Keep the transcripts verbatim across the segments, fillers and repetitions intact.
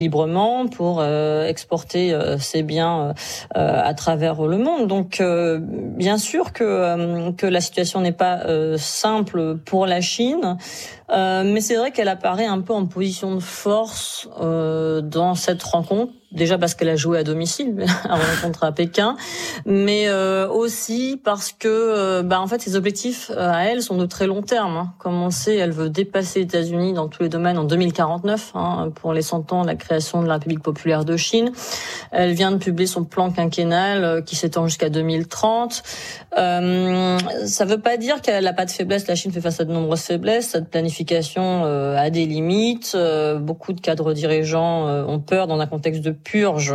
librement pour euh, exporter euh, ses biens euh, à travers le monde. Donc, euh, bien sûr que euh, que la situation n'est pas euh, simple pour la Chine, euh, mais c'est vrai qu'elle apparaît un peu en position de force euh, dans cette rencontre. Déjà parce qu'elle a joué à domicile, la rencontre à Pékin, mais euh, aussi parce que, euh, bah en fait, ses objectifs euh, à elle sont de très long terme. Hein. Comme on sait, elle veut dépasser les États-Unis dans tous les domaines en deux mille quarante-neuf, hein, pour les cent ans de la création de la République populaire de Chine. Elle vient de publier son plan quinquennal euh, qui s'étend jusqu'à deux mille trente. Euh, ça veut pas dire qu'elle n'a pas de faiblesse. La Chine fait face à de nombreuses faiblesses. Cette planification euh, a des limites. Euh, beaucoup de cadres dirigeants euh, ont peur dans un contexte de purge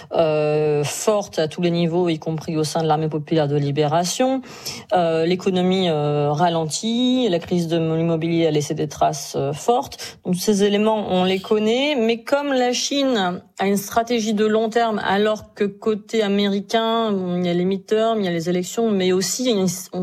euh, forte à tous les niveaux, y compris au sein de l'armée populaire de libération. Euh, l'économie euh, ralentit, la crise de l'immobilier a laissé des traces euh, fortes. Donc ces éléments, on les connaît, mais comme la Chine a une stratégie de long terme, alors que côté américain, il y a les midterms, il y a les élections, mais aussi on,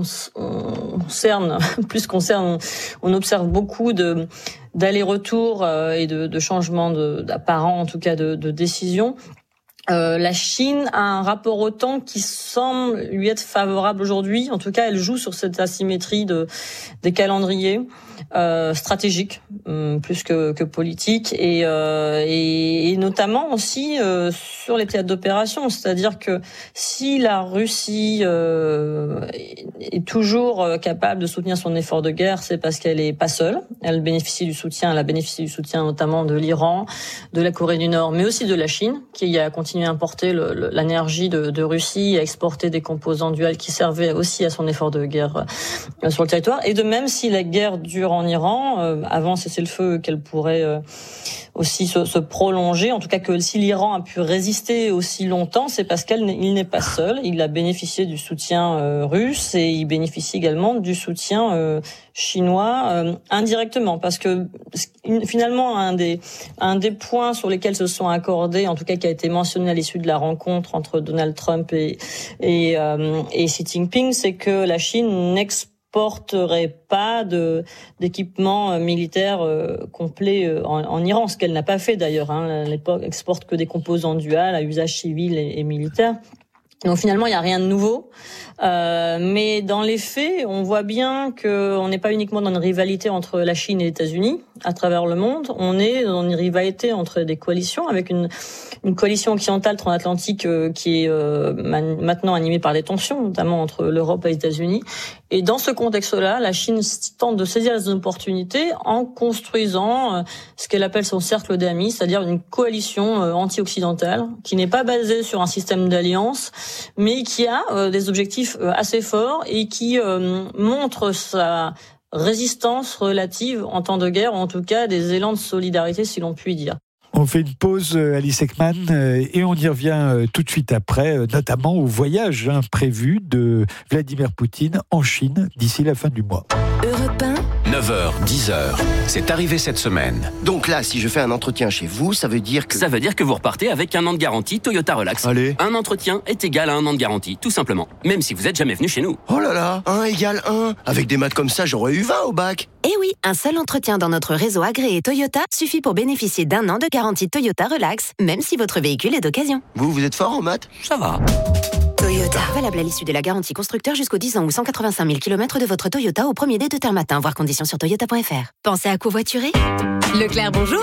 on cerne, plus qu'on cerne, on, on observe beaucoup de d'aller-retour euh, et de, de changements de, d'apparents, en tout cas de, de décision. Euh, la Chine a un rapport au temps qui semble lui être favorable aujourd'hui. En tout cas, elle joue sur cette asymétrie de, des calendriers euh, stratégiques, euh, plus que, que politiques, et, euh, et, et notamment aussi euh, sur les théâtres d'opération. C'est-à-dire que si la Russie euh, est toujours capable de soutenir son effort de guerre, c'est parce qu'elle est pas seule. Elle bénéficie du soutien, elle a bénéficié du soutien notamment de l'Iran, de la Corée du Nord, mais aussi de la Chine, qui a continué à importer le, le, l'énergie de, de Russie, à exporter des composants duals qui servaient aussi à son effort de guerre euh, sur le territoire. Et de même, si la guerre dure en Iran, euh, avant cessez-le-feu, qu'elle pourrait euh, aussi se, se prolonger, en tout cas que si l'Iran a pu résister aussi longtemps, c'est parce qu'il n'est pas seul. Il a bénéficié du soutien euh, russe et il bénéficie également du soutien euh, chinois euh, indirectement, parce que finalement un des un des points sur lesquels se sont accordés, en tout cas qui a été mentionné à l'issue de la rencontre entre Donald Trump et et, euh, et Xi Jinping, c'est que la Chine n'exporterait pas de d'équipements militaires euh, complets euh, en, en Iran, ce qu'elle n'a pas fait d'ailleurs. Hein. Elle exporte que des composants duals à usage civil et, et militaire. Donc finalement, il n'y a rien de nouveau. Euh, mais dans les faits, on voit bien qu'on n'est pas uniquement dans une rivalité entre la Chine et les États-Unis à travers le monde. On est dans une rivalité entre des coalitions, avec une, une coalition occidentale transatlantique euh, qui est euh, man, maintenant animée par des tensions, notamment entre l'Europe et les États-Unis. Et dans ce contexte-là, la Chine tente de saisir les opportunités en construisant euh, ce qu'elle appelle son cercle d'amis, c'est-à-dire une coalition euh, anti-occidentale qui n'est pas basée sur un système d'alliance, mais qui a euh, des objectifs euh, assez forts et qui euh, montre sa résistance relative en temps de guerre, ou en tout cas des élans de solidarité, si l'on peut dire. On fait une pause, Alice Ekman, et on y revient tout de suite après, notamment au voyage hein, prévu de Vladimir Poutine en Chine d'ici la fin du mois. Europe un, neuf heures, dix heures, c'est arrivé cette semaine. Donc là, si je fais un entretien chez vous, ça veut dire que... Ça veut dire que vous repartez avec un an de garantie Toyota Relax. Allez. Un entretien est égal à un an de garantie, tout simplement. Même si vous n'êtes jamais venu chez nous. Oh là là, un égale un. Avec des maths comme ça, j'aurais eu vingt au bac. Eh oui, un seul entretien dans notre réseau agréé Toyota suffit pour bénéficier d'un an de garantie Toyota Relax, même si votre véhicule est d'occasion. Vous, vous êtes fort en maths ? Ça va. Toyota. Valable à l'issue de la garantie constructeur jusqu'aux dix ans ou cent quatre-vingt-cinq mille kilomètres de votre Toyota au premier dé de terme matin. Voir conditions sur toyota point f r. Pensez à covoiturer ? Leclerc, bonjour.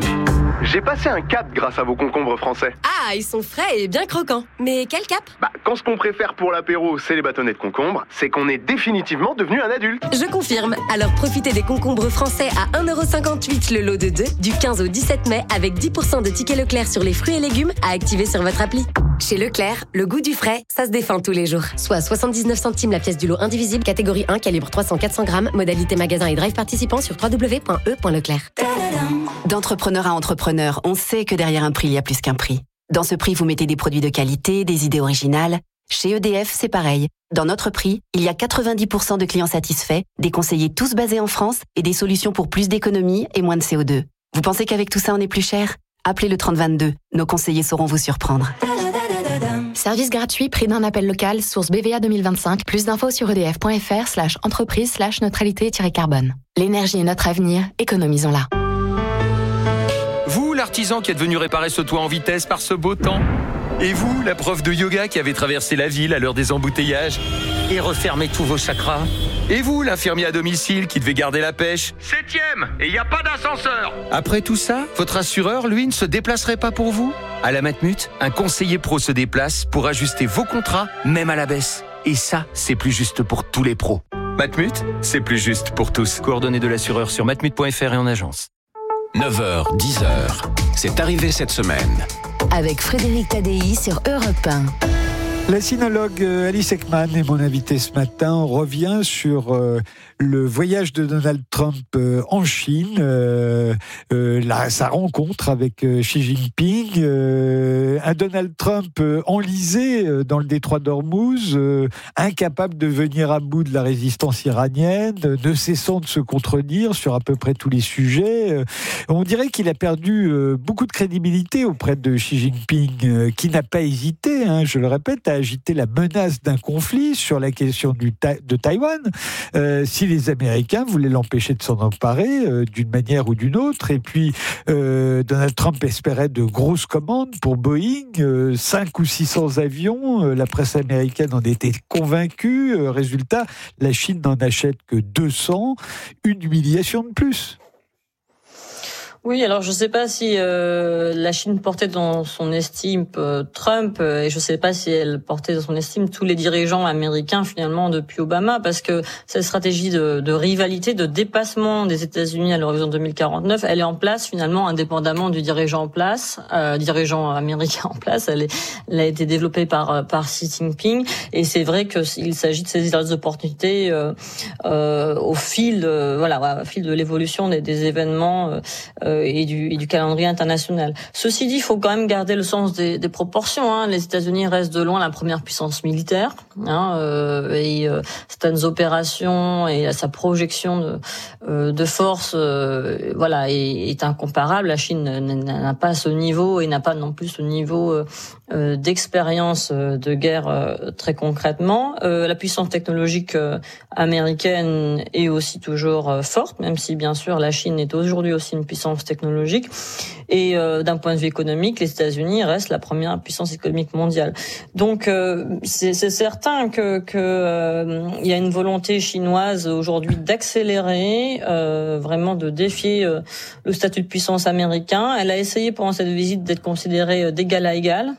J'ai passé un cap grâce à vos concombres français. Ah, ils sont frais et bien croquants. Mais quel cap ? Bah, quand ce qu'on préfère pour l'apéro, c'est les bâtonnets de concombre, c'est qu'on est définitivement devenu un adulte. Je confirme. Alors profitez des concombres français à un euro cinquante-huit le lot de deux, du quinze au dix-sept mai, avec dix pour cent de tickets Leclerc sur les fruits et légumes à activer sur votre appli. Chez Leclerc, le goût du frais, ça se défend tous les jours. Soit soixante-dix-neuf centimes la pièce du lot indivisible, catégorie un, calibre trois cents à quatre cents grammes, modalité magasin et drive participant sur w w w point e point leclerc. D'entrepreneur à entrepreneur, on sait que derrière un prix, il y a plus qu'un prix. Dans ce prix, vous mettez des produits de qualité, des idées originales. Chez E D F, c'est pareil. Dans notre prix, il y a quatre-vingt-dix pour cent de clients satisfaits, des conseillers tous basés en France et des solutions pour plus d'économie et moins de C O deux. Vous pensez qu'avec tout ça, on est plus cher ? Appelez le trente vingt-deux. Nos conseillers sauront vous surprendre. Service gratuit, prix d'un appel local, source B V A deux mille vingt-cinq. Plus d'infos sur edf point f r slash entreprise slash neutralité carbone. L'énergie est notre avenir, économisons-la. Vous, l'artisan qui est venu réparer ce toit en vitesse par ce beau temps. Et vous, la prof de yoga qui avait traversé la ville à l'heure des embouteillages et refermé tous vos chakras. Et vous, l'infirmier à domicile qui devait garder la pêche. Septième, et il n'y a pas d'ascenseur. Après tout ça, votre assureur, lui, ne se déplacerait pas pour vous? À la Matmut, un conseiller pro se déplace pour ajuster vos contrats, même à la baisse. Et ça, c'est plus juste pour tous les pros. Matmut, c'est plus juste pour tous. Coordonnées de l'assureur sur matmut point f r et en agence. neuf heures, dix heures, c'est arrivé cette semaine. Avec Frédéric Tadei sur Europe un. La sinologue Alice Ekman est mon invitée ce matin. On revient sur euh, le voyage de Donald Trump euh, en Chine, euh, euh, la, sa rencontre avec euh, Xi Jinping, euh, un Donald Trump euh, enlisé euh, dans le détroit d'Ormuz, euh, incapable de venir à bout de la résistance iranienne, euh, ne cessant de se contredire sur à peu près tous les sujets. Euh, on dirait qu'il a perdu euh, beaucoup de crédibilité auprès de Xi Jinping, euh, qui n'a pas hésité, hein, je le répète, à agiter la menace d'un conflit sur la question du ta- de Taïwan, euh, si les Américains voulaient l'empêcher de s'en emparer euh, d'une manière ou d'une autre. Et puis, euh, Donald Trump espérait de grosses commandes pour Boeing, euh, cinq ou six cents avions. Euh, la presse américaine en était convaincue. Euh, résultat, la Chine n'en achète que deux cents. Une humiliation de plus. Oui, alors je ne sais pas si euh, la Chine portait dans son estime euh, Trump, euh, et je ne sais pas si elle portait dans son estime tous les dirigeants américains finalement depuis Obama, parce que cette stratégie de, de rivalité, de dépassement des États-Unis à l'horizon deux mille quarante-neuf, elle est en place finalement indépendamment du dirigeant en place, euh, dirigeant américain en place. Elle, est, elle a été développée par par Xi Jinping, et c'est vrai que il s'agit de saisir les opportunités euh, euh, au fil, euh, voilà, au fil de l'évolution des, des événements. Euh, Et du, et du calendrier international. Ceci dit, il faut quand même garder le sens des, des proportions. Hein. Les États-Unis restent de loin la première puissance militaire, hein, euh, et euh, certaines opérations et sa projection de, euh, de force, euh, voilà, est, est incomparable. La Chine n'a pas ce niveau et n'a pas non plus ce niveau euh, d'expérience de guerre euh, très concrètement. Euh, la puissance technologique euh, américaine est aussi toujours euh, forte, même si bien sûr la Chine est aujourd'hui aussi une puissance technologique, et euh, d'un point de vue économique, les États-Unis restent la première puissance économique mondiale. Donc euh, c'est, c'est certain que que euh, il y a une volonté chinoise aujourd'hui d'accélérer, euh, vraiment de défier euh, le statut de puissance américain. Elle a essayé pendant cette visite d'être considérée d'égal à égal.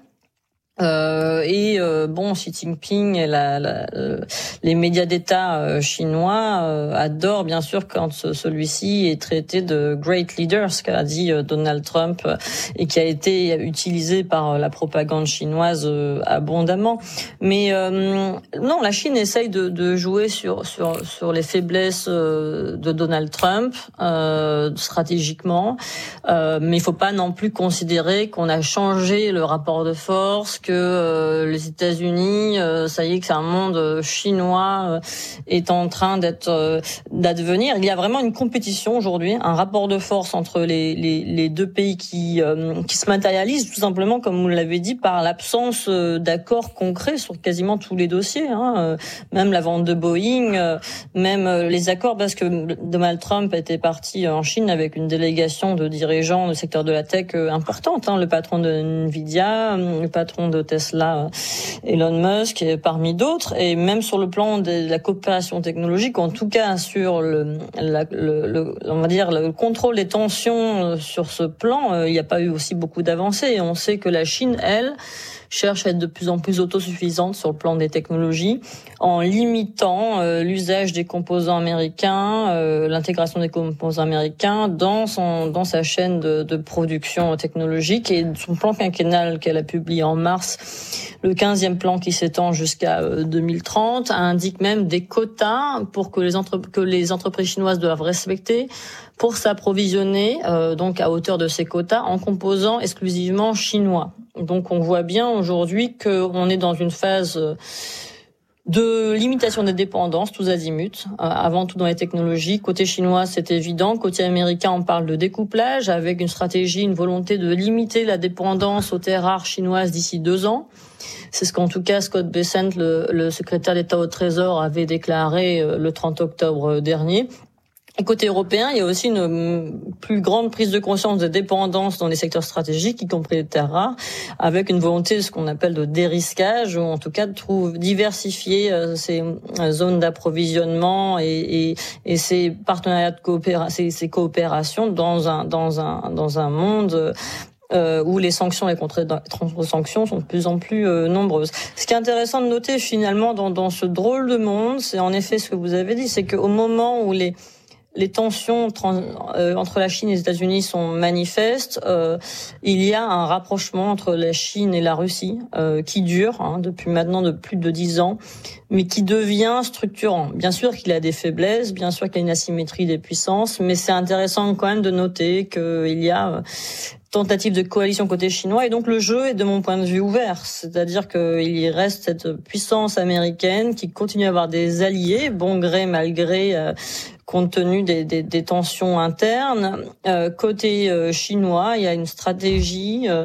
Euh, et euh, bon, Xi Jinping et la, la, les médias d'État euh, chinois euh, adorent bien sûr quand ce, celui-ci est traité de great leader, ce qu'a dit euh, Donald Trump, euh, et qui a été utilisé par euh, la propagande chinoise euh, abondamment. Mais euh, non, la Chine essaye de, de jouer sur sur sur les faiblesses euh, de Donald Trump euh, stratégiquement, euh, mais il faut pas non plus considérer qu'on a changé le rapport de force, que euh, les États-Unis, euh, ça y est, que c'est un monde chinois euh, est en train d'être euh, d'advenir. Il y a vraiment une compétition aujourd'hui, un rapport de force entre les les, les deux pays qui euh, qui se matérialise tout simplement, comme vous l'avez dit, par l'absence euh, d'accords concrets sur quasiment tous les dossiers, hein, euh, même la vente de Boeing, euh, même euh, les accords, parce que Donald Trump était parti en Chine avec une délégation de dirigeants du secteur de la tech euh, importante, hein, le patron de Nvidia, le patron de Tesla, Elon Musk, et parmi d'autres, et même sur le plan de la coopération technologique, en tout cas sur le, la, le, le on va dire le contrôle des tensions sur ce plan, il n'y a pas eu aussi beaucoup d'avancées. Et on sait que la Chine, elle, cherche à être de plus en plus autosuffisante sur le plan des technologies, en limitant euh, l'usage des composants américains, euh, l'intégration des composants américains dans son dans sa chaîne de, de production technologique. Et son plan quinquennal qu'elle a publié en mars, le quinzième plan qui s'étend jusqu'à euh, deux mille trente, indique même des quotas pour que les entre, que les entreprises chinoises doivent respecter pour s'approvisionner, euh, donc à hauteur de ces quotas, en composants exclusivement chinois. Donc on voit bien aujourd'hui qu'on est dans une phase de limitation des dépendances, tous azimuts, euh, avant tout dans les technologies. Côté chinois, c'est évident. Côté américain, on parle de découplage, avec une stratégie, une volonté de limiter la dépendance aux terres rares chinoises d'ici deux ans. C'est ce qu'en tout cas Scott Bessent, le, le secrétaire d'État au Trésor, avait déclaré euh, le trente octobre dernier. Côté européen, il y a aussi une plus grande prise de conscience de dépendance dans les secteurs stratégiques, y compris les terres rares, avec une volonté de ce qu'on appelle de dérisquage, ou en tout cas de trouver, diversifier ces zones d'approvisionnement et, et, et ces partenariats de coopération, ces, ces coopérations dans un, dans un, dans un monde Euh, où les sanctions et les contre-sanctions sont de plus en plus euh, nombreuses. Ce qui est intéressant de noter finalement dans, dans ce drôle de monde, c'est en effet ce que vous avez dit, c'est qu'au moment où les les tensions trans, euh, entre la Chine et les États-Unis sont manifestes, euh, il y a un rapprochement entre la Chine et la Russie euh, qui dure hein, depuis maintenant de plus de dix ans, mais qui devient structurant. Bien sûr qu'il a des faiblesses, bien sûr qu'il y a une asymétrie des puissances, mais c'est intéressant quand même de noter qu'il y a euh, tentative de coalition côté chinois, et donc le jeu est de mon point de vue ouvert, c'est-à-dire qu'il y reste cette puissance américaine qui continue à avoir des alliés, bon gré mal gré, euh, compte tenu des, des, des tensions internes. Euh, côté euh, chinois, il y a une stratégie euh,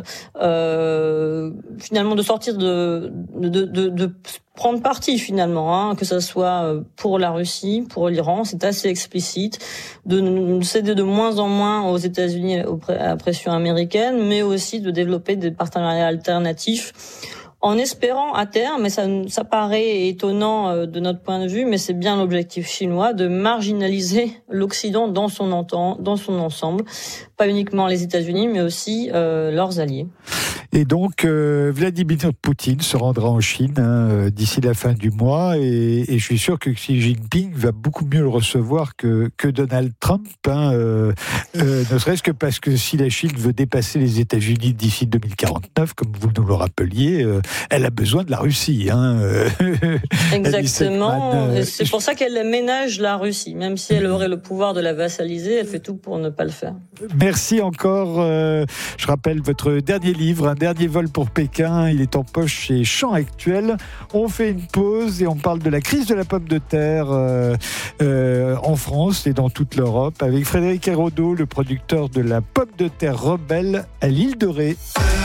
euh, finalement de sortir de de, de, de prendre parti finalement, hein, que ce soit pour la Russie, pour l'Iran, c'est assez explicite, de céder de moins en moins aux États-Unis à la pression américaine, mais aussi de développer des partenariats alternatifs, en espérant à terme, mais ça, ça paraît étonnant de notre point de vue, mais c'est bien l'objectif chinois, de marginaliser l'Occident dans son, entend, dans son ensemble, pas uniquement les États-Unis, mais aussi euh, leurs alliés. Et donc, euh, Vladimir Poutine se rendra en Chine hein, d'ici la fin du mois, et, et je suis sûr que Xi Jinping va beaucoup mieux le recevoir que, que Donald Trump, hein, euh, euh, ne serait-ce que parce que si la Chine veut dépasser les États-Unis d'ici deux mille quarante-neuf, comme vous nous le rappeliez, euh, elle a besoin de la Russie. Hein, euh, Exactement, euh, c'est pour ça qu'elle ménage la Russie, même si elle aurait le pouvoir de la vassaliser, elle fait tout pour ne pas le faire. Merci encore. Euh, je rappelle votre dernier livre, Un dernier vol pour Pékin. Il est en poche chez Champs Actuel. On fait une pause et on parle de la crise de la pomme de terre euh, euh, en France et dans toute l'Europe avec Frédéric Hérodeau, le producteur de la pomme de terre rebelle à l'île de Ré.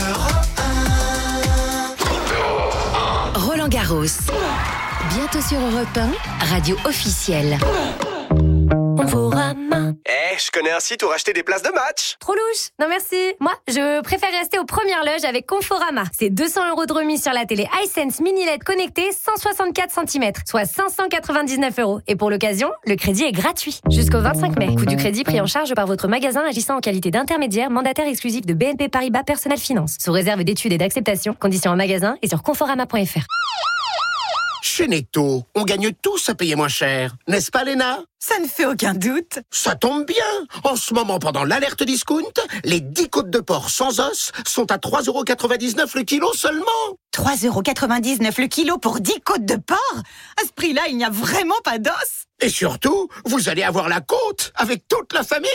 Roland Garros. Bientôt sur Europe un, radio officielle. Conforama. Eh, je connais un site où racheter des places de match. Trop louche. Non merci. Moi, je préfère rester aux premières loges avec Conforama. C'est deux cents euros de remise sur la télé iSense Mini L E D connectée cent soixante-quatre centimètres, soit cinq cent quatre-vingt-dix-neuf euros. Et pour l'occasion, le crédit est gratuit. Jusqu'au vingt-cinq mai. Coût du crédit pris en charge par votre magasin agissant en qualité d'intermédiaire mandataire exclusif de B N P Paribas Personnel Finance. Sous réserve d'études et d'acceptation. Conditions en magasin et sur conforama point f r. Chez Netto, on gagne tous à payer moins cher. N'est-ce pas, Léna? Ça ne fait aucun doute. Ça tombe bien. En ce moment, pendant l'alerte discount, les dix côtes de porc sans os sont à trois euros quatre-vingt-dix-neuf le kilo seulement. trois euros quatre-vingt-dix-neuf le kilo pour dix côtes de porc? À ce prix-là, il n'y a vraiment pas d'os. Et surtout, vous allez avoir la côte avec toute la famille.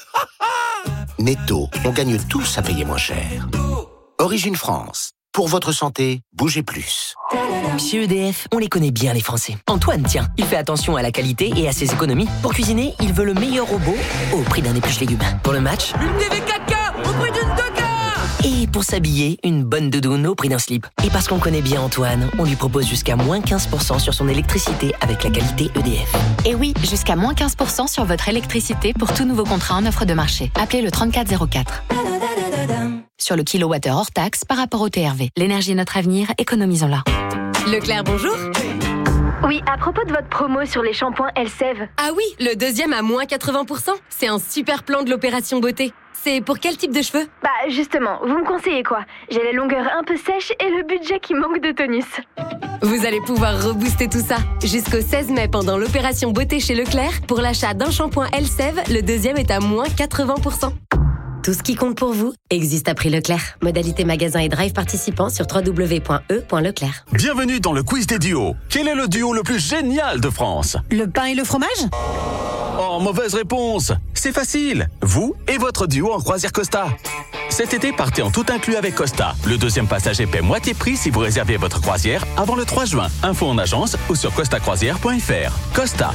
Netto, on gagne tous à payer moins cher. Origine France. Pour votre santé, bougez plus. Chez E D F, on les connaît bien les Français. Antoine, tiens, il fait attention à la qualité et à ses économies. Pour cuisiner, il veut le meilleur robot au prix d'un épluche légumes. Pour le match, une T V quatre K au prix d'une deux K. Et pour s'habiller, une bonne doudoune au prix d'un slip. Et parce qu'on connaît bien Antoine, on lui propose jusqu'à moins quinze pour cent sur son électricité avec la qualité E D F. Et oui, jusqu'à moins quinze pour cent sur votre électricité pour tout nouveau contrat en offre de marché. Appelez le trente-quatre zéro quatre. Sur le kilowattheure hors taxe par rapport au T R V. L'énergie est notre avenir, économisons-la. Leclerc, bonjour. Oui, à propos de votre promo sur les shampoings Elseve. Ah oui, le deuxième à moins quatre-vingts pour cent. C'est un super plan de l'opération beauté. C'est pour quel type de cheveux? Bah justement, vous me conseillez quoi? J'ai la longueur un peu sèche et le budget qui manque de tonus. Vous allez pouvoir rebooster tout ça. Jusqu'au seize mai pendant l'opération beauté chez Leclerc, pour l'achat d'un shampoing Elseve, le deuxième est à moins quatre-vingts pour cent. Tout ce qui compte pour vous existe à prix Leclerc. Modalité magasin et drive participants sur w w w point e point leclerc. Bienvenue dans le quiz des duos. Quel est le duo le plus génial de France? Le pain et le fromage? Oh, mauvaise réponse. C'est facile. Vous et votre duo en croisière Costa. Cet été, partez en tout inclus avec Costa. Le deuxième passager paie moitié prix si vous réservez votre croisière avant le trois juin. Info en agence ou sur costa croisière point f r. Costa.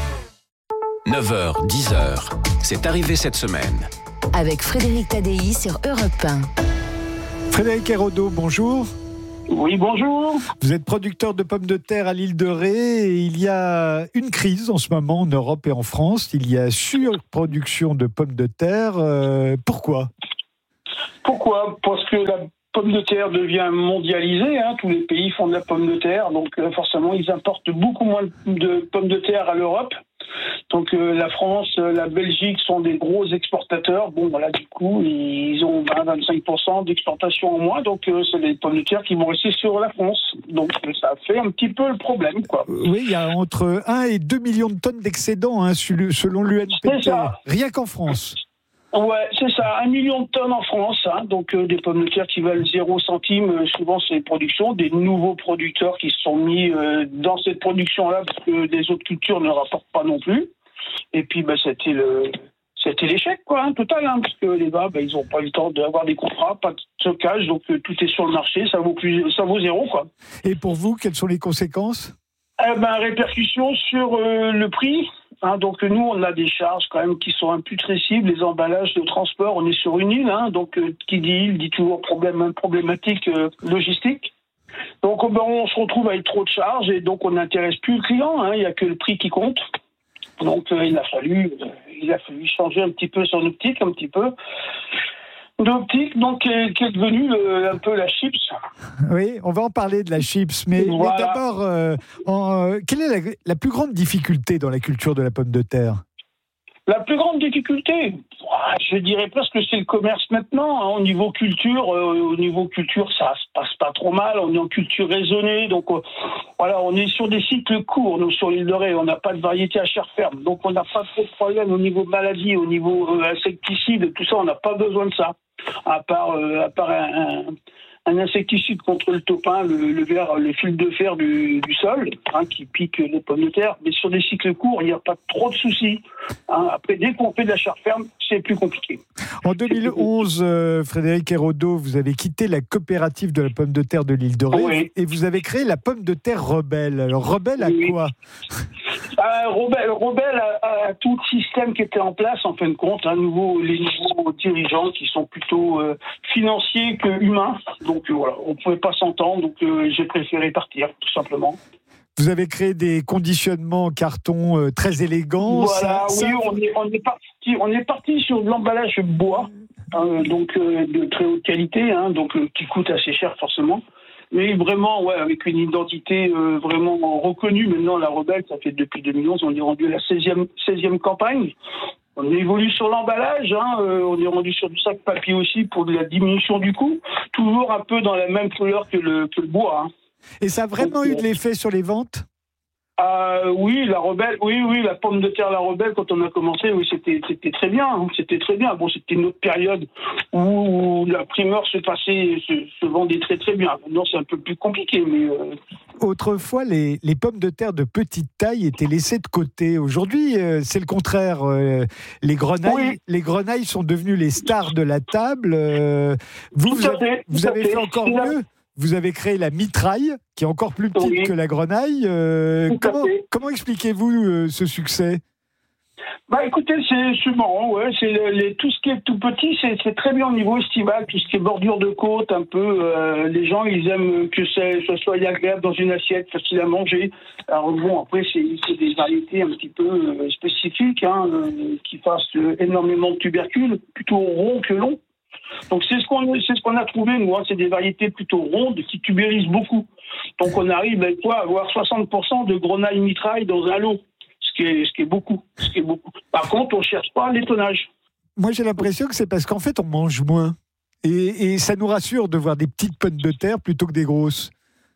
neuf heures, dix heures. C'est arrivé cette semaine. Avec Frédéric Tadei sur Europe un. Frédéric Hérodeau, bonjour. Oui, bonjour. Vous êtes producteur de pommes de terre à l'île de Ré et il y a une crise en ce moment en Europe et en France. Il y a surproduction de pommes de terre. Euh, pourquoi ? Pourquoi ? Parce que la pomme de terre devient mondialisée. Hein. Tous les pays font de la pomme de terre. Donc euh, forcément, ils importent beaucoup moins de pommes de terre à l'Europe. Donc euh, la France, euh, la Belgique sont des gros exportateurs. Bon, voilà, du coup, ils ont vingt à vingt-cinq pour cent d'exportation en moins. Donc euh, c'est les pommes de terre qui vont rester sur la France. Donc euh, ça fait un petit peu le problème, quoi. Oui, il y a entre un et deux millions de tonnes d'excédents, hein, selon l'U N P T. C'est ça. Rien qu'en France. Ouais, c'est ça, un million de tonnes en France, hein, donc euh, des pommes de terre qui valent zéro centime, euh, souvent c'est les productions, des nouveaux producteurs qui se sont mis euh, dans cette production-là parce que les autres cultures ne rapportent pas non plus. Et puis bah, c'était le c'était l'échec, quoi, hein, total, hein, parce que les gars, bah, ils n'ont pas eu le temps d'avoir des contrats, pas de stockage, donc euh, tout est sur le marché, ça vaut plus, ça vaut zéro, quoi. Et pour vous, quelles sont les conséquences ? Eh ben, répercussions sur euh, le prix. Hein, donc nous, on a des charges quand même qui sont imputrescibles, les emballages de transport. On est sur une île, hein, donc euh, qui dit île dit toujours problème, problématique euh, logistique. Donc ben, on se retrouve avec trop de charges et donc on n'intéresse plus le client. Hein, il n'y a que le prix qui compte. Donc euh, il a fallu, euh, il a fallu changer un petit peu son optique, un petit peu. D'optique, donc, qui est, qui est devenue le, un peu la chips. Oui, on va en parler de la chips, mais, voilà. mais d'abord, euh, en, euh, quelle est la, la plus grande difficulté dans la culture de la pomme de terre ? La plus grande difficulté, je dirais presque que c'est le commerce maintenant. Hein, au niveau culture, euh, au niveau culture, ça se passe pas trop mal. On est en culture raisonnée, donc euh, voilà, on est sur des cycles courts. Nous, sur l'île de Ré, on n'a pas de variété à chair ferme, donc on n'a pas trop de problèmes au niveau maladie, au niveau euh, insecticide, tout ça, on n'a pas besoin de ça. À part, euh, à part un, un, un insecticide contre le topin, le, le, ver, le fil de fer du, du sol, hein, qui pique les pommes de terre. Mais sur des cycles courts, il n'y a pas trop de soucis. Hein. Après, dès qu'on fait de la chair ferme, c'est plus compliqué. En deux mille onze, euh, Frédéric Hérodeau, vous avez quitté la coopérative de la pomme de terre de l'île de Ré, oui. et vous avez créé la pomme de terre Rebelle. Alors, Rebelle à oui. quoi Euh, Rebelle, Rebelle a, a tout le système qui était en place, en fin de compte, hein, nouveau, les nouveaux dirigeants qui sont plutôt euh, financiers que humains. Donc euh, voilà, on ne pouvait pas s'entendre, donc euh, j'ai préféré partir, tout simplement. Vous avez créé des conditionnements en carton euh, très élégants. Voilà, ça, oui, ça... on est, on est parti, on est parti sur de l'emballage bois, euh, donc euh, de très haute qualité, hein, donc euh, qui coûte assez cher forcément. Mais vraiment, ouais, avec une identité euh, vraiment reconnue. Maintenant, la Rebelle, ça fait depuis deux mille onze, on est rendu à la seizième, seizième campagne. On évolue sur l'emballage, hein, euh, on est rendu sur du sac papier aussi pour de la diminution du coût. Toujours un peu dans la même couleur que le, que le bois. Hein. Et ça a vraiment Donc, eu de l'effet sur les ventes ? Euh, oui, la Rebelle, oui, oui, la pomme de terre, la Rebelle, quand on a commencé, oui, c'était, c'était très bien, hein, c'était très bien. Bon, c'était une autre période où la primeur se passait, se, se vendait très très bien. Maintenant, c'est un peu plus compliqué, mais. Euh... Autrefois, les, les pommes de terre de petite taille étaient laissées de côté. Aujourd'hui, euh, c'est le contraire. Euh, les grenailles, oui. les grenailles sont devenues les stars de la table. Euh, vous, vous avez, fait, vous avez fait, fait encore mieux. La... Vous avez créé la mitraille, qui est encore plus petite oui. que la grenaille. Euh, comment, comment expliquez-vous euh, ce succès ? Bah écoutez, c'est, c'est marrant, ouais. C'est les, les, tout ce qui est tout petit, c'est, c'est très bien au niveau estival, tout ce qui est bordure de côte, un peu. Euh, les gens, ils aiment que ça, ça soit agréable dans une assiette, facile à manger. Alors bon, après, c'est, c'est des variétés un petit peu euh, spécifiques, hein, euh, qui fassent euh, énormément de tubercules, plutôt ronds que longs. Donc c'est ce qu'on c'est ce qu'on a trouvé nous, hein. C'est des variétés plutôt rondes qui tubérisent beaucoup. Donc on arrive avec quoi à avoir soixante pour cent de grenaille mitraille dans un lot, ce qui est ce qui est beaucoup, ce qui est beaucoup. Par contre, on cherche pas l'étonnage. Moi j'ai l'impression que c'est parce qu'en fait on mange moins et, et ça nous rassure de voir des petites pommes de terre plutôt que des grosses.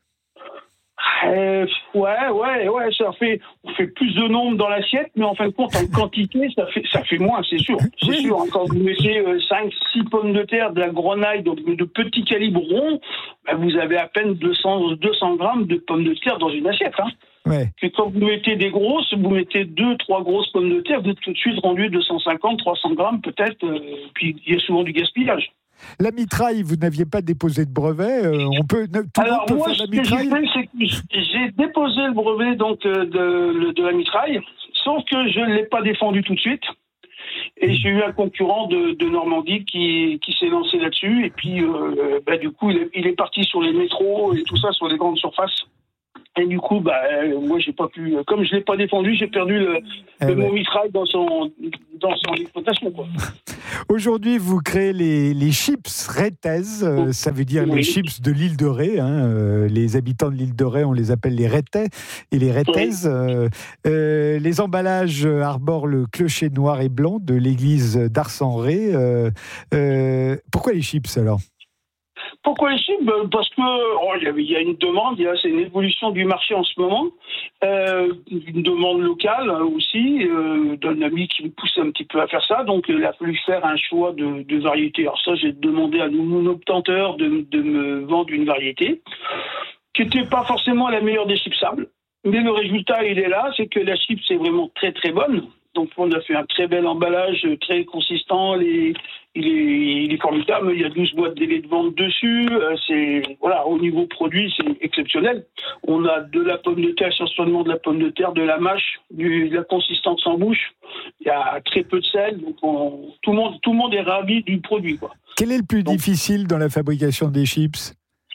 Euh, ouais, ouais, ouais, ça fait, on fait plus de nombre dans l'assiette, mais en fin de compte, en quantité, ça fait, ça fait moins, c'est sûr. C'est oui. sûr, hein, quand vous mettez euh, cinq, six pommes de terre, de la grenaille, donc de petits calibres ronds, ben vous avez à peine deux cents, deux cents grammes de pommes de terre dans une assiette. Hein. Ouais. Et quand vous mettez des grosses, vous mettez deux, trois grosses pommes de terre, vous êtes tout de suite rendu deux cent cinquante, trois cents grammes peut-être, euh, puis il y a souvent du gaspillage. La mitraille, vous n'aviez pas déposé de brevet. Euh, on peut, tout Alors le monde peut moi, faire ce la que j'ai mitraille. fait, c'est que j'ai déposé le brevet donc de, de, de la mitraille, sauf que je ne l'ai pas défendu tout de suite. Et j'ai eu un concurrent de, de Normandie qui, qui s'est lancé là-dessus. Et puis, euh, bah, du coup, il est, il est parti sur les métros et tout ça, sur les grandes surfaces. Et du coup, bah, euh, moi, j'ai pas pu. Comme je l'ai pas défendu, j'ai perdu le, eh le ouais. mon mitraille dans son dans son exploitation, quoi. Aujourd'hui, vous créez les, les chips Reythez. Euh, ça veut dire oui. les chips de l'île de Ré. Hein. Euh, les habitants de l'île de Ré, on les appelle les Reytais et les Reythez. Oui. Euh, euh, les emballages arborent le clocher noir et blanc de l'église d'Ars-en-Ré. Euh, euh, pourquoi les chips alors ? Pourquoi les chips ? Parce que oh, il y a une demande, il y a, c'est une évolution du marché en ce moment, euh, une demande locale aussi, euh, d'un ami qui me pousse un petit peu à faire ça, donc il a fallu faire un choix de, de variété. Alors ça, j'ai demandé à mon obtenteur de, de me vendre une variété qui n'était pas forcément la meilleure des chipsables, mais le résultat, il est là, c'est que la chips est vraiment très très bonne. Donc on a fait un très bel emballage, très consistant, les, il, est, il est formidable, il y a douze boîtes délais de vente dessus, c'est, voilà, au niveau produit, c'est exceptionnel. On a de la pomme de terre, essentiellement de la pomme de terre, de la mâche, du, de la consistance en bouche, il y a très peu de sel, donc on, tout, le monde, tout le monde est ravi du produit, quoi. Quel est le plus donc, difficile dans la fabrication des chips ?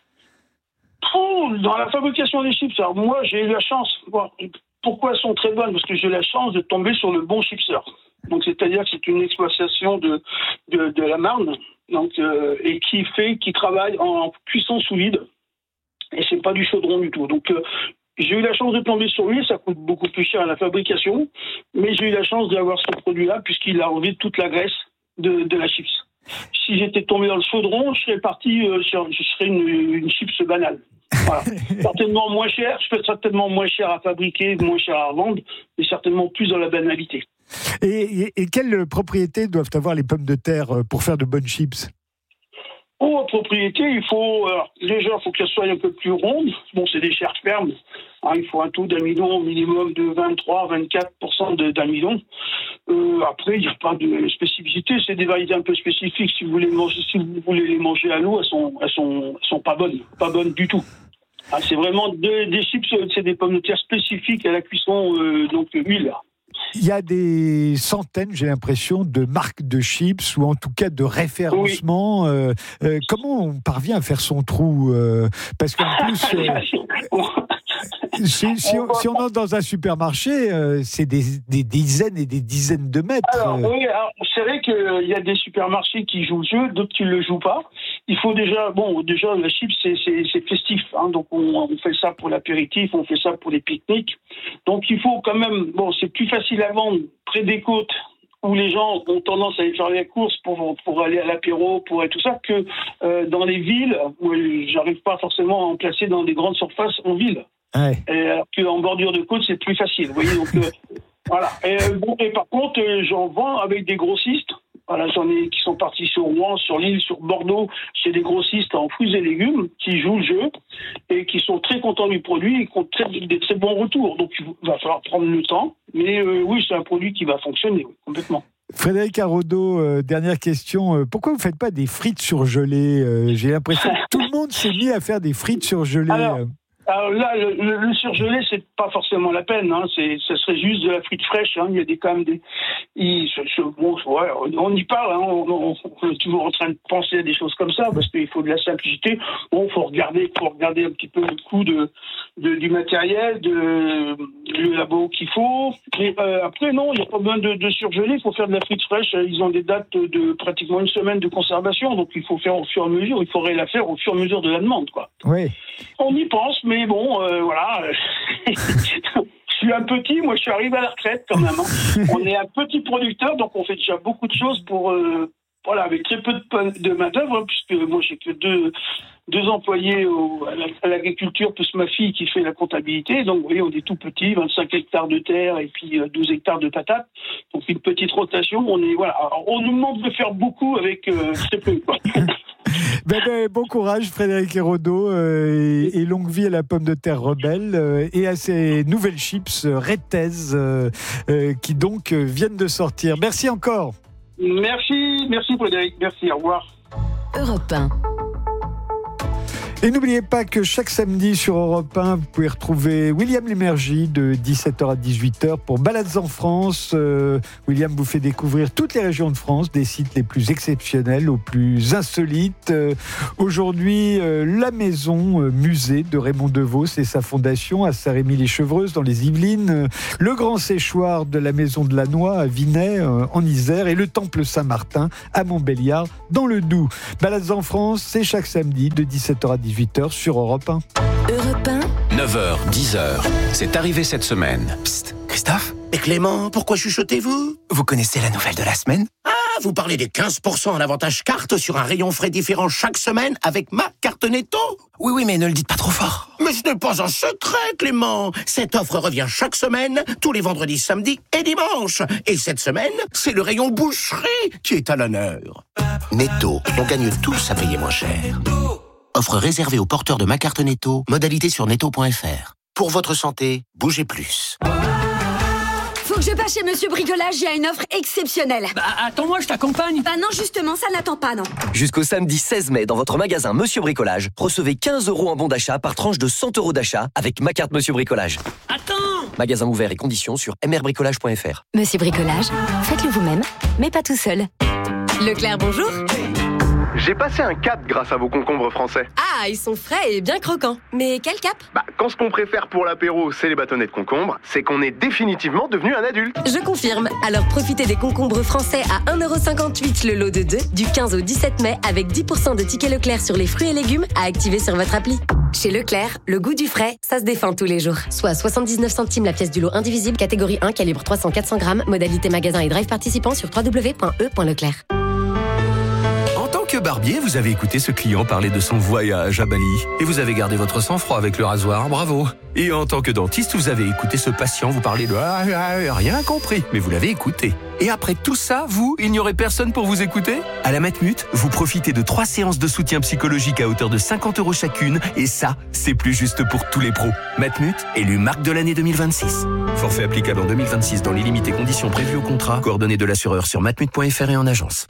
Oh, dans la fabrication des chips, alors moi j'ai eu la chance... Bon, pourquoi elles sont très bonnes ? Parce que j'ai la chance de tomber sur le bon chipseur. Donc, c'est-à-dire que c'est une exploitation de, de, de la Marne, donc, euh, et qui fait, qui travaille en cuisson sous vide. Et c'est pas du chaudron du tout. Donc, euh, j'ai eu la chance de tomber sur lui. Ça coûte beaucoup plus cher à la fabrication. Mais j'ai eu la chance d'avoir ce produit-là, puisqu'il a enlevé toute la graisse de, de la chips. Si j'étais tombé dans le chaudron, je serais parti euh, sur, je serais une, une chips banale. Voilà. Certainement moins cher, je fais certainement moins cher à fabriquer, moins cher à vendre, mais certainement plus dans la banalité. Et, et, et quelles propriétés doivent avoir les pommes de terre pour faire de bonnes chips ? Oh, propriété, il faut, alors, déjà, il faut qu'elles soient un peu plus rondes. Bon, c'est des chairs fermes. Hein, il faut un taux d'amidon au minimum de vingt-trois à vingt-quatre pour cent de, d'amidon. Euh, après, il n'y a pas de spécificité. C'est des variétés un peu spécifiques. Si vous voulez manger, si vous voulez les manger à l'eau, elles sont, elles sont, elles sont pas bonnes. Pas bonnes du tout. Ah, c'est vraiment de, des chips, c'est des pommes de terre spécifiques à la cuisson, euh, donc huile. Il y a des centaines, j'ai l'impression, de marques de chips ou en tout cas de référencements. Oui. Euh, euh, comment on parvient à faire son trou euh, Parce qu'en plus, euh, si, si, on, si on entre dans un supermarché, euh, c'est des, des dizaines et des dizaines de mètres. Alors, oui, alors, c'est vrai qu'il y a des supermarchés qui jouent le jeu, d'autres qui ne le jouent pas. Il faut déjà, bon, déjà, la chips, c'est, c'est, c'est festif. Hein, donc, on, on fait ça pour l'apéritif, on fait ça pour les pique-niques. Donc, il faut quand même, bon, c'est plus facile à vendre près des côtes où les gens ont tendance à aller faire les courses pour, pour aller à l'apéro, pour et tout ça, que euh, dans les villes, où j'arrive pas forcément à en placer dans des grandes surfaces en ville. Ouais. Et alors qu'en bordure de côte, c'est plus facile. Vous voyez, donc, euh, voilà. Et, bon, et par contre, euh, j'en vends avec des grossistes. Voilà, j'en ai qui sont partis sur Rouen, sur Lille, sur Bordeaux, chez des grossistes en fruits et légumes qui jouent le jeu et qui sont très contents du produit et qui ont très, des très bons retours. Donc il va falloir prendre le temps. Mais euh, oui, c'est un produit qui va fonctionner oui, complètement. Frédéric Arraudot, euh, dernière question. Euh, pourquoi vous ne faites pas des frites surgelées euh, J'ai l'impression que tout le monde s'est mis à faire des frites surgelées. Alors, Alors là, le, le, le surgelé, c'est pas forcément la peine. Hein. C'est, ça serait juste de la frite fraîche. Hein. Il y a des quand même des. Il, ce, ce, bon, ouais, on y parle. Hein. On, on, on est toujours en train de penser à des choses comme ça parce qu'il faut de la simplicité. Bon, faut regarder, faut regarder un petit peu le coût de, de du matériel, de le labo qu'il faut. Mais euh, après, non, il n'y a pas besoin de, de surgeler. Il faut faire de la frite fraîche. Ils ont des dates de pratiquement une semaine de conservation, donc il faut faire au fur et à mesure. Il faudrait la faire au fur et à mesure de la demande, quoi. Oui. On y pense, mais bon, euh, voilà. Je suis un petit, moi je suis arrivé à la retraite quand même. Hein. On est un petit producteur, donc on fait déjà beaucoup de choses pour, euh, voilà, avec très peu de, de main d'œuvre, hein, puisque moi j'ai que deux, deux employés au, à l'agriculture, plus ma fille qui fait la comptabilité. Donc vous voyez, on est tout petit, vingt-cinq hectares de terre et puis douze hectares de patates. Donc une petite rotation. On est voilà. Alors, on nous demande de faire beaucoup avec euh, très peu. Quoi. Ben, ben, bon courage Frédéric Arraudot euh, et, et longue vie à la pomme de terre rebelle euh, et à ces nouvelles chips euh, Reythez euh, euh, qui donc euh, viennent de sortir. Merci encore. Merci, merci Frédéric, merci, au revoir. Europe un. Et n'oubliez pas que chaque samedi sur Europe un, vous pouvez retrouver William Lémergie de dix-sept heures à dix-huit heures pour Balades en France. Euh, William vous fait découvrir toutes les régions de France, des sites les plus exceptionnels aux plus insolites. Euh, aujourd'hui, euh, la maison euh, musée de Raymond Devos et sa fondation à Saint-Rémy-les-Chevreuses dans les Yvelines. Euh, le grand séchoir de la maison de la Noix à Vinay euh, en Isère et le temple Saint-Martin à Montbéliard dans le Doubs. Balades en France, c'est chaque samedi de dix-sept heures à dix-huit heures sur Europe un. Europe un. neuf heures, dix heures. C'est arrivé cette semaine. Psst, Christophe? Mais Clément, pourquoi chuchotez-vous? Vous connaissez la nouvelle de la semaine? Ah, vous parlez des quinze pour cent en avantage carte sur un rayon frais différent chaque semaine avec ma carte Netto? Oui, oui, mais ne le dites pas trop fort. Mais ce n'est pas un secret, Clément. Cette offre revient chaque semaine, tous les vendredis, samedis et dimanches. Et cette semaine, c'est le rayon boucherie qui est à l'honneur. Netto, on gagne tous à payer moins cher. Offre réservée aux porteurs de ma carte Netto, modalité sur netto point f r. Pour votre santé, bougez plus. Faut que je passe chez Monsieur Bricolage, il y a une offre exceptionnelle. Bah attends-moi, je t'accompagne. Bah non, justement, ça n'attend pas, non. Jusqu'au samedi seize mai, dans votre magasin Monsieur Bricolage, recevez quinze euros en bon d'achat par tranche de cent euros d'achat avec ma carte Monsieur Bricolage. Attends! Magasin ouvert et conditions sur m r bricolage point f r. Monsieur Bricolage, faites-le vous-même, mais pas tout seul. Leclerc, bonjour. J'ai passé un cap grâce à vos concombres français. Ah, ils sont frais et bien croquants. Mais quel cap? Bah, quand ce qu'on préfère pour l'apéro, c'est les bâtonnets de concombre, c'est qu'on est définitivement devenu un adulte. Je confirme. Alors profitez des concombres français à un euro cinquante-huit le lot de deux du quinze au dix-sept mai avec dix pour cent de tickets Leclerc sur les fruits et légumes à activer sur votre appli. Chez Leclerc, le goût du frais, ça se défend tous les jours. Soit soixante-dix-neuf centimes la pièce du lot indivisible, catégorie un, calibre trois cents à quatre cents grammes, modalité magasin et drive participant sur w w w point e point leclerc. Que barbier, vous avez écouté ce client parler de son voyage à Bali et vous avez gardé votre sang-froid avec le rasoir, bravo. Et en tant que dentiste, vous avez écouté ce patient vous parler de ah, ah, rien compris, mais vous l'avez écouté. Et après tout ça, vous, il n'y aurait personne pour vous écouter? À la Matmut, vous profitez de trois séances de soutien psychologique à hauteur de cinquante euros chacune et ça, c'est plus juste pour tous les pros. Matmut, élu marque de l'année deux mille vingt-six. Forfait applicable en deux mille vingt-six dans les limites et conditions prévues au contrat. Coordonnées de l'assureur sur matmut point f r et en agence.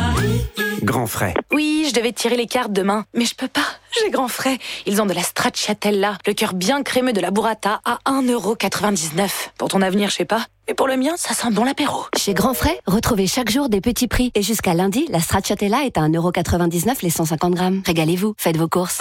Grand frais. Oui, je devais tirer les cartes demain, mais je peux pas. J'ai grand frais. Ils ont de la stracciatella, le cœur bien crémeux de la burrata à un euro quatre-vingt-dix-neuf. Pour ton avenir, je sais pas. Mais pour le mien, ça sent bon l'apéro. Chez Grand Frais, retrouvez chaque jour des petits prix. Et jusqu'à lundi, la stracciatella est à un euro quatre-vingt-dix-neuf les cent cinquante grammes. Régalez-vous, faites vos courses.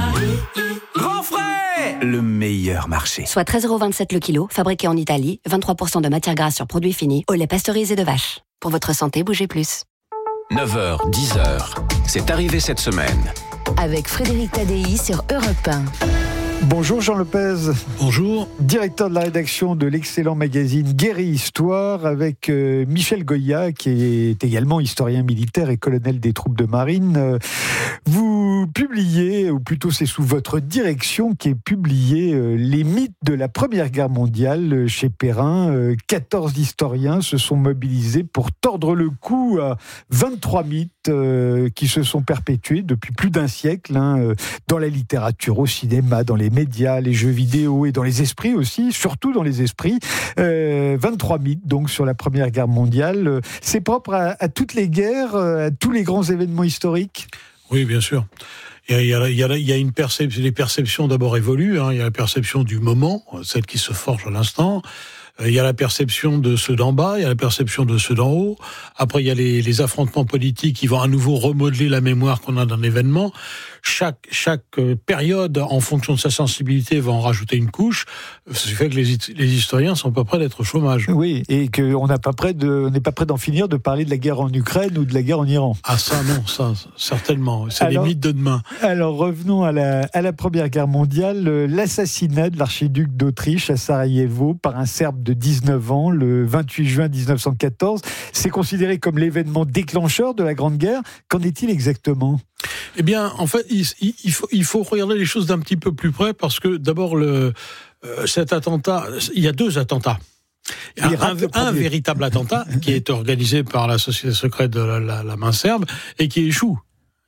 Grand frais! Le meilleur marché. Soit treize euros vingt-sept le kilo, fabriqué en Italie, vingt-trois pour cent de matière grasse sur produits finis, au lait pasteurisé de vache. Pour votre santé, bougez plus. neuf heures, dix heures. C'est arrivé cette semaine. Avec Frédéric Tadei sur Europe un. Bonjour Jean Lopez. Bonjour. Directeur de la rédaction de l'excellent magazine Guerre et Histoire avec euh, Michel Goya qui est également historien militaire et colonel des troupes de marine. Euh, vous publiez, ou plutôt c'est sous votre direction qui est publié euh, les mythes de la Première Guerre mondiale euh, chez Perrin. Euh, quatorze historiens se sont mobilisés pour tordre le cou à vingt-trois mythes euh, qui se sont perpétués depuis plus d'un siècle hein, euh, dans la littérature, au cinéma, dans les médias, les jeux vidéo et dans les esprits aussi, surtout dans les esprits. Euh, vingt-trois mythes donc sur la Première Guerre mondiale. C'est propre à, à toutes les guerres, à tous les grands événements historiques? Oui, bien sûr. Il y a, il y a, il y a une perception, les perceptions d'abord évoluent. Hein. Il y a la perception du moment, celle qui se forge à l'instant. Il y a la perception de ceux d'en bas, il y a la perception de ceux d'en haut. Après, il y a les, les affrontements politiques qui vont à nouveau remodeler la mémoire qu'on a d'un événement. Chaque, chaque période, en fonction de sa sensibilité, va en rajouter une couche. Ce qui fait que les, les historiens sont pas prêts d'être au chômage. Oui, et qu'on n'est pas prêt de, on n'est pas prêt d'en finir de parler de la guerre en Ukraine ou de la guerre en Iran. Ah ça non, ça certainement. C'est alors, les mythes de demain. Alors revenons à la, à la Première Guerre mondiale. L'assassinat de l'archiduc d'Autriche à Sarajevo par un Serbe de dix-neuf ans le vingt-huit juin dix-neuf cent quatorze, c'est considéré comme l'événement déclencheur de la Grande Guerre. Qu'en est-il exactement ? Eh bien, en fait, il, il, faut, il faut regarder les choses d'un petit peu plus près parce que d'abord, le, euh, cet attentat, il y a deux attentats. Un, un, un véritable attentat qui est organisé par la société secrète de la, la, la main serbe et qui échoue.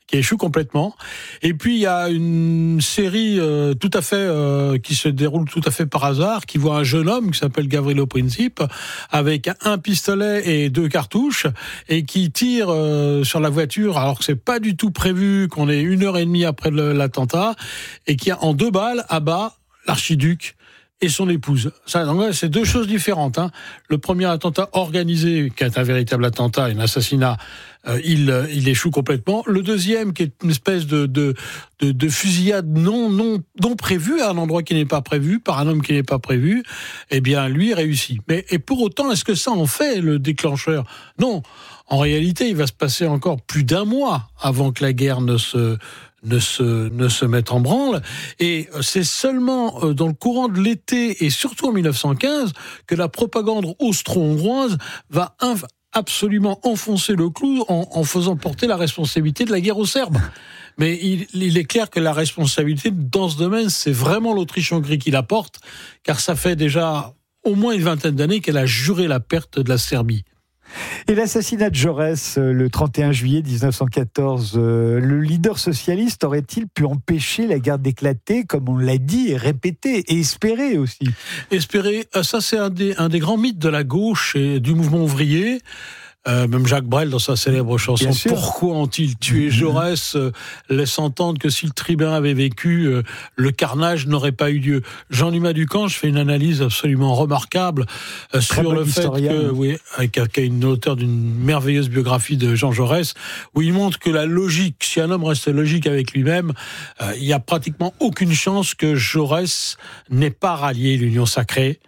qui échoue complètement. Et puis il y a une série euh, tout à fait euh, qui se déroule tout à fait par hasard, qui voit un jeune homme qui s'appelle Gavrilo Princip avec un pistolet et deux cartouches et qui tire euh, sur la voiture alors que c'est pas du tout prévu, qu'on est une heure et demie après le, l'attentat, et qui en deux balles abat l'archiduc et son épouse. Ça, donc, c'est deux choses différentes. Hein. Le premier attentat organisé, qui est un véritable attentat, un assassinat, euh, il, il échoue complètement. Le deuxième, qui est une espèce de, de, de, de fusillade non, non, non prévue, à un endroit qui n'est pas prévu, par un homme qui n'est pas prévu, eh bien, lui réussit. Mais, et pour autant, est-ce que ça en fait le déclencheur ? Non. En réalité, il va se passer encore plus d'un mois avant que la guerre ne se... ne se, ne se mettent en branle. Et c'est seulement dans le courant de l'été, et surtout en mille neuf cent quinze, que la propagande austro-hongroise va inf- absolument enfoncer le clou en, en faisant porter la responsabilité de la guerre aux Serbes. Mais il, il est clair que la responsabilité dans ce domaine, c'est vraiment l'Autriche-Hongrie qui la porte, car ça fait déjà au moins une vingtaine d'années qu'elle a juré la perte de la Serbie. Et l'assassinat de Jaurès le trente et un juillet dix-neuf cent quatorze, euh, le leader socialiste aurait-il pu empêcher la guerre d'éclater, comme on l'a dit et répété, et espéré aussi ? Espérer, ça c'est un des, un des grands mythes de la gauche et du mouvement ouvrier. Euh, même Jacques Brel, dans sa célèbre chanson « Pourquoi ont-ils tué Jaurès ?» euh, laisse entendre que si le tribun avait vécu, euh, le carnage n'aurait pas eu lieu. Jean-Dumas Ducange fait une analyse absolument remarquable euh, sur le fait que, oui, avec, avec une auteur d'une merveilleuse biographie de Jean Jaurès, où il montre que la logique, si un homme reste logique avec lui-même, euh, il n'y a pratiquement aucune chance que Jaurès n'ait pas rallié l'Union sacrée.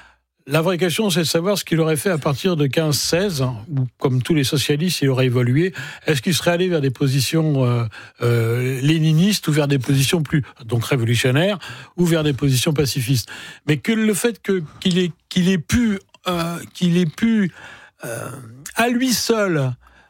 La vraie question, c'est de savoir ce qu'il aurait fait à partir de quinze seize, où, comme tous les socialistes, il aurait évolué. Est-ce qu'il serait allé vers des positions euh, euh, léninistes ou vers des positions plus, donc révolutionnaires, ou vers des positions pacifistes ? Mais que le fait que, qu'il ait, qu'il ait pu, euh, qu'il ait pu euh, à lui seul,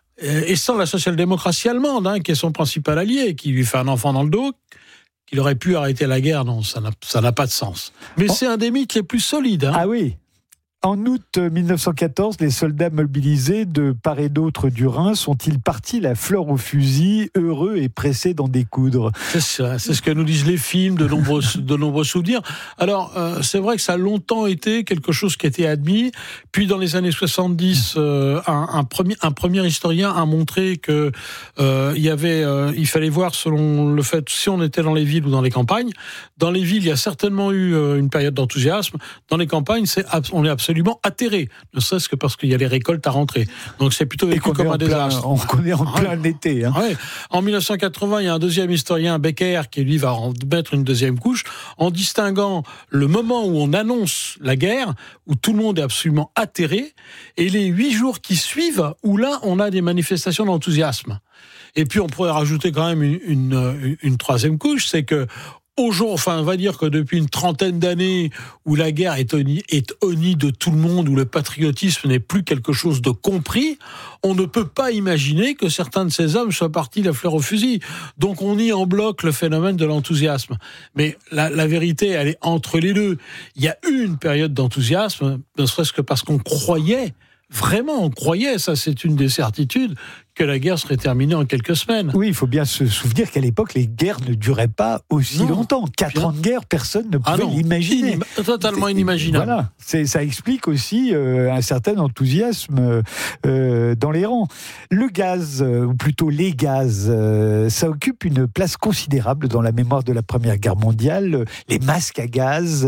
et sans la social-démocratie allemande, hein, qui est son principal allié, qui lui fait un enfant dans le dos, qu'il aurait pu arrêter la guerre, non, ça n'a, ça n'a pas de sens. Mais oh. c'est un des mythes les plus solides. Hein. Ah oui. En août mille neuf cent quatorze, les soldats mobilisés de part et d'autre du Rhin sont-ils partis la fleur au fusil, heureux et pressés d'en découdre ? C'est ça, c'est ce que nous disent les films, de nombreux, de nombreux souvenirs. Alors, euh, c'est vrai que ça a longtemps été quelque chose qui était admis. Puis, dans les années soixante-dix, euh, un, un, premier, un premier historien a montré que euh, il y avait, euh, il fallait voir selon le fait si on était dans les villes ou dans les campagnes. Dans les villes, il y a certainement eu euh, une période d'enthousiasme. Dans les campagnes, c'est, on est absolument atterré, ne serait-ce que parce qu'il y a les récoltes à rentrer. Donc c'est plutôt vécu comme un désastre. On connaît en plein ouais. été. Hein. Ouais. En mille neuf cent quatre-vingts, il y a un deuxième historien, Becker, qui lui va en mettre une deuxième couche, en distinguant le moment où on annonce la guerre, où tout le monde est absolument atterré, et les huit jours qui suivent, où là, on a des manifestations d'enthousiasme. Et puis on pourrait rajouter quand même une, une, une troisième couche, c'est que Aujourd'hui, enfin, on va dire que depuis une trentaine d'années où la guerre est honnie, est honnie de tout le monde, où le patriotisme n'est plus quelque chose de compris, on ne peut pas imaginer que certains de ces hommes soient partis la fleur au fusil. Donc on nie en bloc le phénomène de l'enthousiasme. Mais la, la vérité, elle est entre les deux. Il y a eu une période d'enthousiasme, ne serait-ce que parce qu'on croyait, vraiment on croyait, ça c'est une des certitudes, que la guerre serait terminée en quelques semaines. Oui, il faut bien se souvenir qu'à l'époque, les guerres ne duraient pas aussi non, longtemps. Quatre bien. ans de guerre, personne ne pouvait ah non, l'imaginer. Inim- totalement c'est, inimaginable. Voilà, c'est, ça explique aussi euh, un certain enthousiasme euh, dans les rangs. Le gaz, euh, ou plutôt les gaz, euh, ça occupe une place considérable dans la mémoire de la Première Guerre mondiale. Les masques à gaz,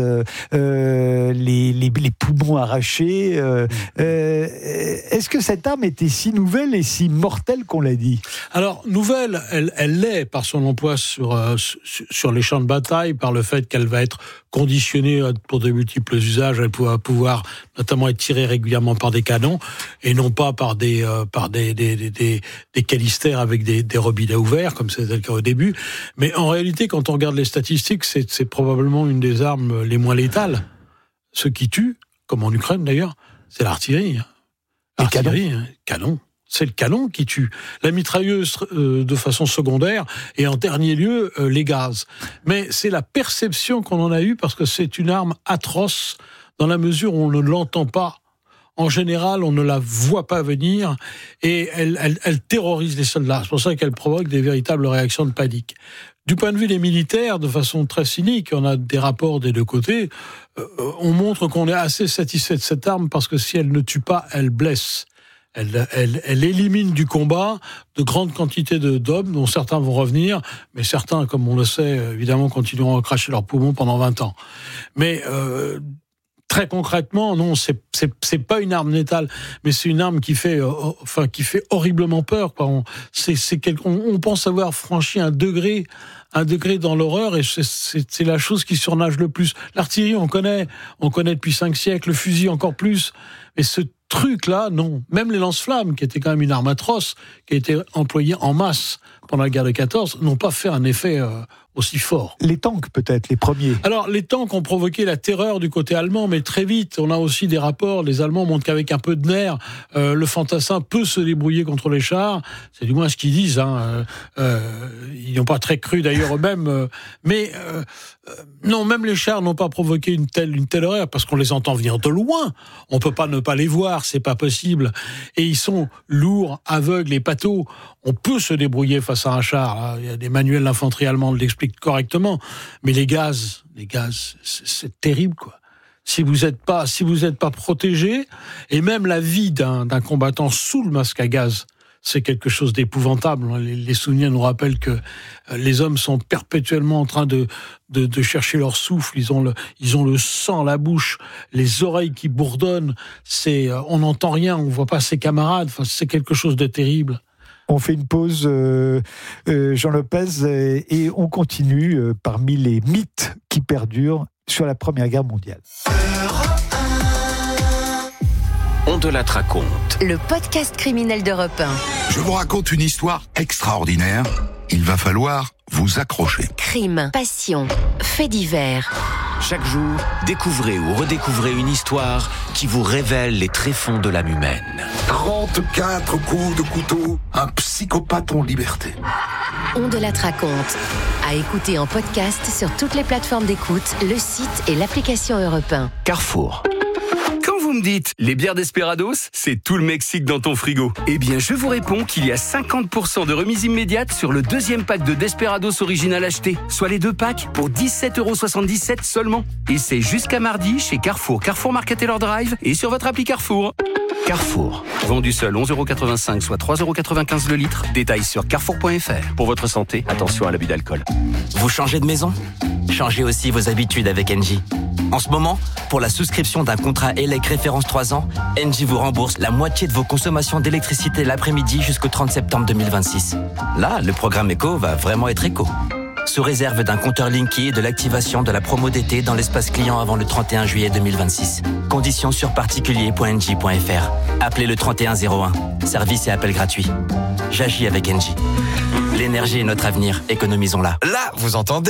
euh, les, les, les poumons arrachés. Euh, euh, est-ce que cette arme était si nouvelle et si mortelle telle qu'on l'a dit? Alors, nouvelle, elle, elle l'est par son emploi sur, euh, sur les champs de bataille, par le fait qu'elle va être conditionnée pour de multiples usages, elle va pouvoir notamment être tirée régulièrement par des canons, et non pas par des, euh, par des, des, des, des, des calistères avec des, des robinets ouverts, comme c'était le cas au début. Mais en réalité, quand on regarde les statistiques, c'est, c'est probablement une des armes les moins létales. Ce qui tue, comme en Ukraine d'ailleurs, c'est l'artillerie. L'artillerie, canon. canon. C'est le canon qui tue. La mitrailleuse euh, de façon secondaire et en dernier lieu, euh, les gaz. Mais c'est la perception qu'on en a eue parce que c'est une arme atroce dans la mesure où on ne l'entend pas en général, on ne la voit pas venir et elle, elle, elle terrorise les soldats. C'est pour ça qu'elle provoque des véritables réactions de panique. Du point de vue des militaires, de façon très cynique, on a des rapports des deux côtés, euh, on montre qu'on est assez satisfait de cette arme parce que si elle ne tue pas, elle blesse. Elle, elle, elle élimine du combat de grandes quantités de, d'hommes, dont certains vont revenir, mais certains, comme on le sait, évidemment, continueront à cracher leurs poumons pendant vingt ans. Mais euh, très concrètement, non, c'est, c'est, c'est pas une arme létale, mais c'est une arme qui fait, euh, enfin, qui fait horriblement peur. Quoi. On, c'est, c'est quel, on, on pense avoir franchi un degré, un degré dans l'horreur, et c'est, c'est, c'est la chose qui surnage le plus. L'artillerie, on connaît, on connaît depuis cinq siècles, le fusil encore plus, mais ce truc-là, non. Même les lance-flammes, qui étaient quand même une arme atroce, qui a été employée en masse pendant la guerre de quatorze, n'ont pas fait un effet euh, aussi fort. Les tanks, peut-être, les premiers. Alors, les tanks ont provoqué la terreur du côté allemand, mais très vite, on a aussi des rapports, les Allemands montrent qu'avec un peu de nerfs, euh, le fantassin peut se débrouiller contre les chars. C'est du moins ce qu'ils disent. Hein. Euh, euh, ils n'ont pas très cru d'ailleurs eux-mêmes. Euh, mais euh, euh, non, même les chars n'ont pas provoqué une telle, une telle horreur, parce qu'on les entend venir de loin. On peut pas ne pas les voir, c'est pas possible. Et ils sont lourds, aveugles et pâteaux. On peut se débrouiller face à un char. Là. Il y a des manuels d'infanterie allemande l'expliquent correctement, mais les gaz, les gaz, c'est, c'est terrible, quoi. Si vous n'êtes pas, si vous êtes pas protégé, et même la vie d'un, d'un combattant sous le masque à gaz, c'est quelque chose d'épouvantable. Les, les souvenirs nous rappellent que les hommes sont perpétuellement en train de, de, de chercher leur souffle. Ils ont le, ils ont le sang à la bouche, les oreilles qui bourdonnent. C'est, on n'entend rien, on voit pas ses camarades. Enfin, c'est quelque chose de terrible. On fait une pause, euh, euh, Jean Lopez, et, et on continue euh, parmi les mythes qui perdurent sur la Première Guerre mondiale. On te la raconte. Le podcast criminel d'Europe un. Je vous raconte une histoire extraordinaire. Il va falloir vous accrocher. Crime, passion, faits divers. Chaque jour, découvrez ou redécouvrez une histoire qui vous révèle les tréfonds de l'âme humaine. trente-quatre coups de couteau, un psychopathe en liberté. On de la raconte. À écouter en podcast sur toutes les plateformes d'écoute, le site et l'application Europe un. Carrefour. Quand vous me dites les bières Desperados, c'est tout le Mexique dans ton frigo. Eh bien, je vous réponds qu'il y a cinquante pour cent de remise immédiate sur le deuxième pack de Desperados original acheté, soit les deux packs pour dix-sept euros soixante-dix-sept seulement. Et c'est jusqu'à mardi chez Carrefour, Carrefour Market Taylor Drive et sur votre appli Carrefour. Carrefour. Vendu seul onze euros quatre-vingt-cinq, soit trois euros quatre-vingt-quinze le litre. Détails sur carrefour point f r. Pour votre santé, attention à l'abus d'alcool. Vous changez de maison ? Changez aussi vos habitudes avec Engie. En ce moment, pour la souscription d'un contrat E L E C référence trois ans, Engie vous rembourse la moitié de vos consommations d'électricité l'après-midi jusqu'au trente septembre deux mille vingt-six. Là, le programme éco va vraiment être éco. Sous réserve d'un compteur Linky et de l'activation de la promo d'été dans l'espace client avant le trente et un juillet deux mille vingt-six. Conditions sur particulier point engie point f r. Appelez le trente et un zéro un. Service et appel gratuit. J'agis avec Engie. L'énergie est notre avenir. Économisons-la. Là, vous entendez ?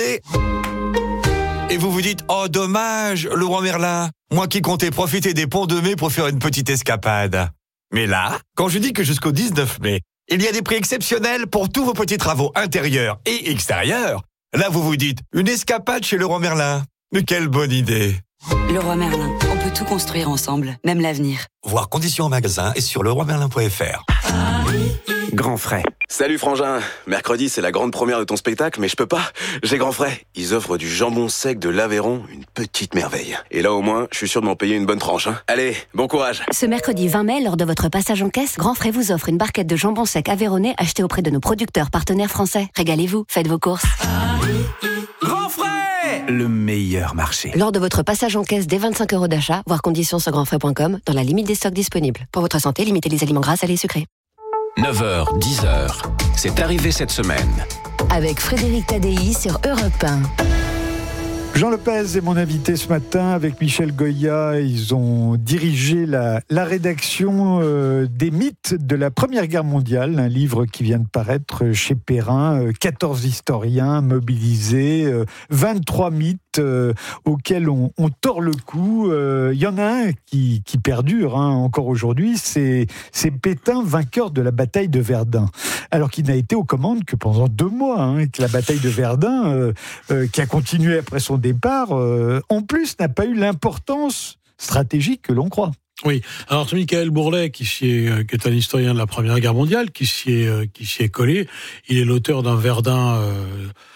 Et vous vous dites, oh dommage, le roi Merlin, moi qui comptais profiter des ponts de mai pour faire une petite escapade. Mais là, quand je dis que jusqu'au dix-neuf mai, il y a des prix exceptionnels pour tous vos petits travaux intérieurs et extérieurs, là vous vous dites, une escapade chez le roi Merlin. Mais quelle bonne idée. Le roi Merlin, on peut tout construire ensemble, même l'avenir. Voir conditions en magasin et sur le roi merlin point f r. Grand frais. Salut frangin, mercredi c'est la grande première de ton spectacle, mais je peux pas, j'ai grand frais. Ils offrent du jambon sec de l'Aveyron, une petite merveille. Et là au moins, je suis sûr de m'en payer une bonne tranche. Hein. Allez, bon courage. Ce mercredi vingt mai, lors de votre passage en caisse, Grand Frais vous offre une barquette de jambon sec aveyronnais achetée auprès de nos producteurs partenaires français. Régalez-vous, faites vos courses. Grand frais, le meilleur marché. Lors de votre passage en caisse dès vingt-cinq euros d'achat, voir conditions sur grand frais point com, dans la limite des stocks disponibles. Pour votre santé, limitez les aliments gras, salés et sucrés. neuf heures, dix heures. C'est arrivé cette semaine. Avec Frédéric Tadei sur Europe un. Jean Lopez est mon invité ce matin avec Michel Goya. Ils ont dirigé la, la rédaction euh, des mythes de la Première Guerre mondiale, un livre qui vient de paraître chez Perrin. Euh, quatorze historiens mobilisés, euh, vingt-trois mythes euh, auxquels on, on tord le cou. Il euh, y en a un qui, qui perdure hein, encore aujourd'hui, c'est, c'est Pétain, vainqueur de la bataille de Verdun. Alors qu'il n'a été aux commandes que pendant deux mois, hein, et que la bataille de Verdun, euh, euh, qui a continué après son départ, euh, en plus n'a pas eu l'importance stratégique que l'on croit. Oui, alors c'est Michael Bourlet, qui, s'y est, qui est un historien de la Première Guerre mondiale, qui s'y est, qui s'y est collé. Il est l'auteur d'un Verdun euh,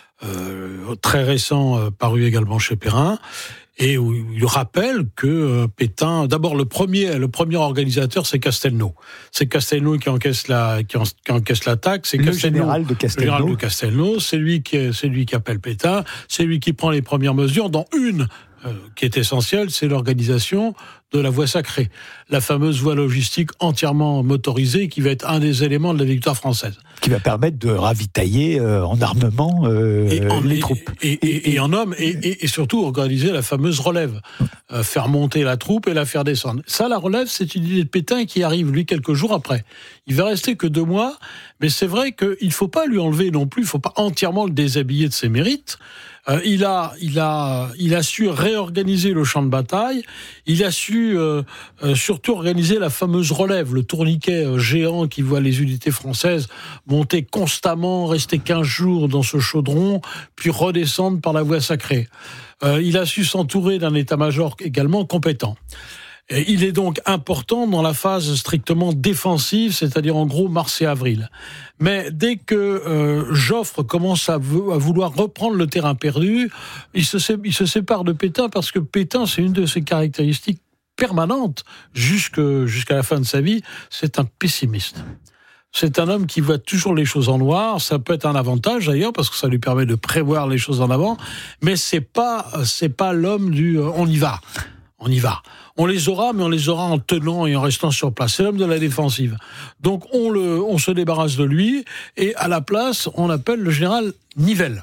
euh, très récent, euh, paru également chez Perrin, et où il rappelle que euh, Pétain, d'abord le premier, le premier organisateur, c'est Castelnau. C'est Castelnau qui encaisse la, qui, en, qui encaisse l'attaque. C'est le Castelnau, général de Castelnau. Le général de Castelnau, c'est lui qui, c'est lui qui appelle Pétain, c'est lui qui prend les premières mesures, dont une euh, qui est essentielle, c'est l'organisation de la voie sacrée, la fameuse voie logistique entièrement motorisée qui va être un des éléments de la victoire française. Qui va permettre de ravitailler euh, en armement euh, et en, les et, troupes. Et, et, et, et en hommes, et, et, et surtout organiser la fameuse relève. Euh, faire monter la troupe et la faire descendre. Ça, la relève, c'est une idée de Pétain qui arrive, lui, quelques jours après. Il va rester que deux mois, mais c'est vrai qu'il ne faut pas lui enlever non plus, il ne faut pas entièrement le déshabiller de ses mérites. Euh, il a, il a, il a su réorganiser le champ de bataille. Il a su euh, euh, surtout organiser la fameuse relève, le tourniquet euh, géant qui voit les unités françaises monter constamment, rester quinze jours dans ce chaudron, puis redescendre par la voie sacrée. Euh, il a su s'entourer d'un état-major également compétent. Et il est donc important dans la phase strictement défensive, c'est-à-dire en gros mars et avril. Mais dès que euh, Joffre commence à, v- à vouloir reprendre le terrain perdu, il se, sé- il se sépare de Pétain parce que Pétain, c'est une de ses caractéristiques permanentes jusque, jusqu'à la fin de sa vie, c'est un pessimiste. C'est un homme qui voit toujours les choses en noir. Ça peut être un avantage d'ailleurs parce que ça lui permet de prévoir les choses en avant. Mais c'est pas, c'est pas l'homme du euh, on y va, on y va. On les aura, mais on les aura en tenant et en restant sur place. C'est l'homme de la défensive. Donc on le, on se débarrasse de lui et à la place on appelle le général Nivelle.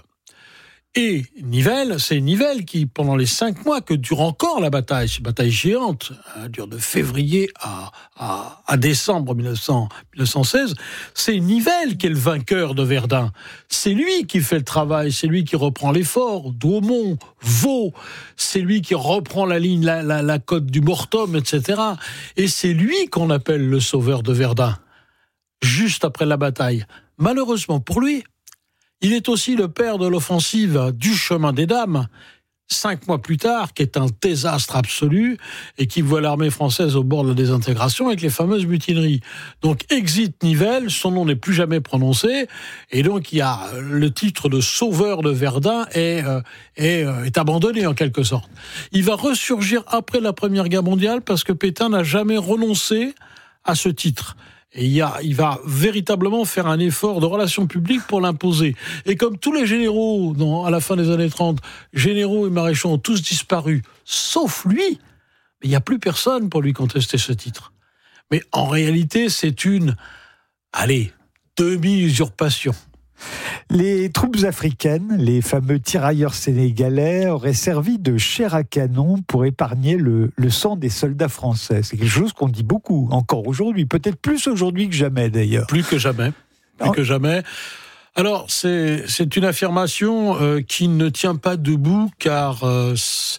Et Nivelle, c'est Nivelle qui, pendant les cinq mois que dure encore la bataille, c'est une bataille géante, hein, dure de février à, à, à décembre mille neuf cents, mille neuf cent seize, c'est Nivelle qui est le vainqueur de Verdun. C'est lui qui fait le travail, c'est lui qui reprend les forts, Douaumont, Vaux, c'est lui qui reprend la ligne, la, la, la côte du Mortom, et cetera. Et c'est lui qu'on appelle le sauveur de Verdun, juste après la bataille. Malheureusement pour lui, il est aussi le père de l'offensive du chemin des Dames, cinq mois plus tard, qui est un désastre absolu et qui voit l'armée française au bord de la désintégration avec les fameuses mutineries. Donc, exit Nivelle, son nom n'est plus jamais prononcé, et donc il y a le titre de sauveur de Verdun est, euh, est, euh, est abandonné en quelque sorte. Il va ressurgir après la Première Guerre mondiale parce que Pétain n'a jamais renoncé à ce titre. Et il, y a, il va véritablement faire un effort de relations publiques pour l'imposer. Et comme tous les généraux, dans, à la fin des années trente, généraux et maréchaux ont tous disparu, sauf lui, il n'y a plus personne pour lui contester ce titre. Mais en réalité, c'est une, allez, demi-usurpation. Les troupes africaines, les fameux tirailleurs sénégalais, auraient servi de chair à canon pour épargner le, le sang des soldats français. C'est quelque chose qu'on dit beaucoup, encore aujourd'hui, peut-être plus aujourd'hui que jamais d'ailleurs. Plus que jamais, plus oh. que jamais. Alors, c'est, c'est une affirmation euh, qui ne tient pas debout, car euh,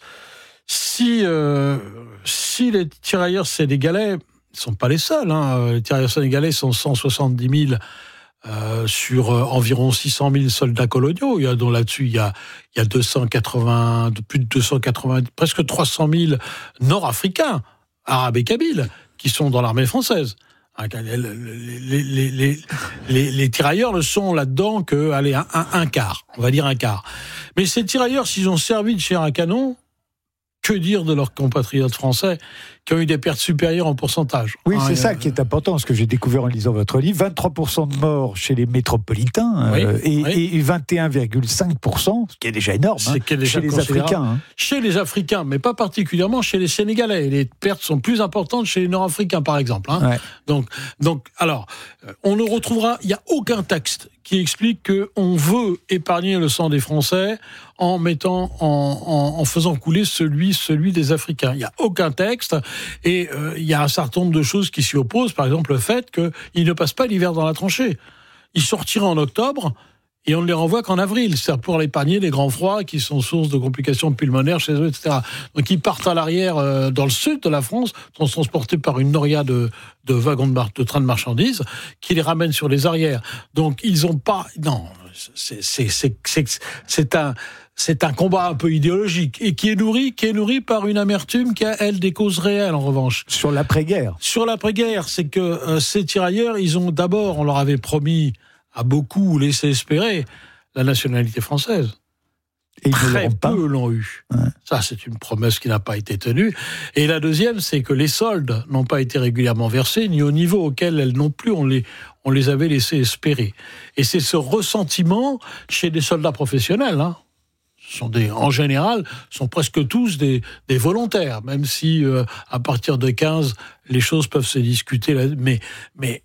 si, euh, si les tirailleurs sénégalais ne sont pas les seuls, hein, les tirailleurs sénégalais sont cent soixante-dix mille Euh, sur euh, environ six cent mille soldats coloniaux. Il y a, dont là-dessus, il y a, il y a deux cent quatre-vingts, plus de deux cent quatre-vingts, presque trois cent mille Nord-Africains, Arabes et Kabyles, qui sont dans l'armée française. Les, les, les, les, les, les tirailleurs ne sont là-dedans que, allez, un, un, un quart, on va dire un quart. Mais ces tirailleurs, s'ils ont servi de chair à canon, que dire de leurs compatriotes français qui ont eu des pertes supérieures en pourcentage? Oui, ah, c'est euh... ça qui est important, ce que j'ai découvert en lisant votre livre. vingt-trois pour cent de morts chez les métropolitains oui, euh, et, oui. et vingt et un virgule cinq pour cent, ce qui est déjà énorme, hein, est déjà chez les Africains. Hein. Chez les Africains, mais pas particulièrement chez les Sénégalais. Les pertes sont plus importantes chez les Nord-Africains, par exemple. Hein. Ouais. Donc, donc, alors, on ne retrouvera, il n'y a aucun texte qui explique qu'on veut épargner le sang des Français en mettant, en, en, en faisant couler celui, celui des Africains. Il n'y a aucun texte. Et euh, il y a un certain nombre de choses qui s'y opposent. Par exemple, le fait qu'ils ne passent pas l'hiver dans la tranchée. Ils sortiraient en octobre et on ne les renvoie qu'en avril. C'est pour épargner les grands froids qui sont source de complications pulmonaires chez eux, et cetera. Donc ils partent à l'arrière euh, dans le sud de la France, sont transportés par une noria de, de wagons de, mar- de trains de marchandises qui les ramènent sur les arrières. Donc ils n'ont pas... Non, c'est, c'est, c'est, c'est, c'est un... c'est un combat un peu idéologique et qui est nourri, qui est nourri par une amertume qui a, elle, des causes réelles, en revanche. Sur l'après-guerre. Sur l'après-guerre, c'est que euh, ces tirailleurs, ils ont d'abord, on leur avait promis à beaucoup laissé espérer la nationalité française. Et très peu l'ont eu. Ouais. Ça, c'est une promesse qui n'a pas été tenue. Et la deuxième, c'est que les soldes n'ont pas été régulièrement versés, ni au niveau auquel elles non plus, on les, on les avait laissés espérer. Et c'est ce ressentiment chez des soldats professionnels, hein. Sont des, en général, sont presque tous des, des volontaires, même si euh, à partir de quinze, les choses peuvent se discuter. Là, mais, mais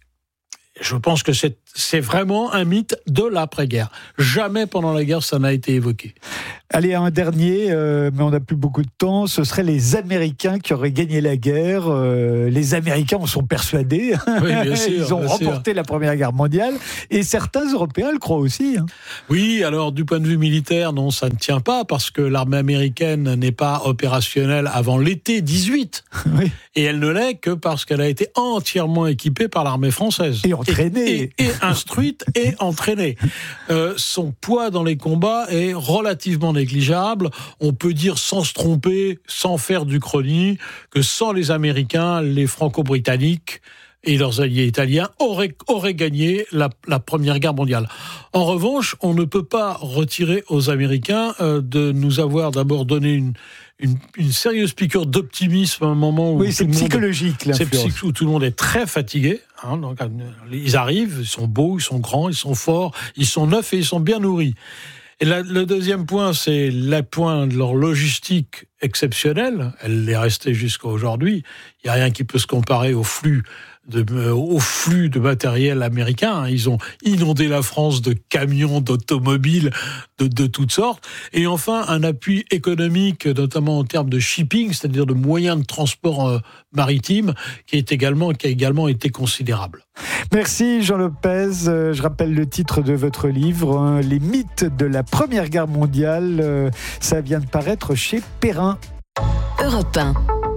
je pense que c'est, c'est vraiment un mythe de l'après-guerre. Jamais pendant la guerre, ça n'a été évoqué. Allez, un dernier, euh, mais on n'a plus beaucoup de temps. Ce seraient les Américains qui auraient gagné la guerre. Euh, les Américains en sont persuadés. Oui, bien sûr, ils ont bien remporté sûr. la Première Guerre mondiale. Et certains Européens le croient aussi. Hein. Oui, alors du point de vue militaire, non, ça ne tient pas, parce que l'armée américaine n'est pas opérationnelle avant l'été dix-huit. Oui. Et elle ne l'est que parce qu'elle a été entièrement équipée par l'armée française. Et entraînée. Et, et, et instruite et entraînée. Euh, son poids dans les combats est relativement négligeable. On peut dire sans se tromper, sans faire du chrony, que sans les Américains, les Franco-Britanniques et leurs alliés italiens auraient, auraient gagné la, la Première Guerre mondiale. En revanche, on ne peut pas retirer aux Américains euh, de nous avoir d'abord donné une, une, une sérieuse piqûre d'optimisme à un moment où... Oui, c'est psychologique, monde, c'est psych- où tout le monde est très fatigué. Hein, donc, ils arrivent, ils sont beaux, ils sont grands, ils sont forts, ils sont neufs et ils sont bien nourris. Et la, le deuxième point, c'est le point de leur logistique exceptionnelle. Elle est restée jusqu'à aujourd'hui. Il n'y a rien qui peut se comparer au flux de, euh, au flux de matériel américain. Ils ont inondé la France de camions, d'automobiles, de, de toutes sortes. Et enfin, un appui économique, notamment en termes de shipping, c'est-à-dire de moyens de transport euh, maritime, qui, est également, qui a également été considérable. Merci Jean Lopez. Je rappelle le titre de votre livre, hein, Les mythes de la Première Guerre mondiale. Ça vient de paraître chez Perrin. Europe un.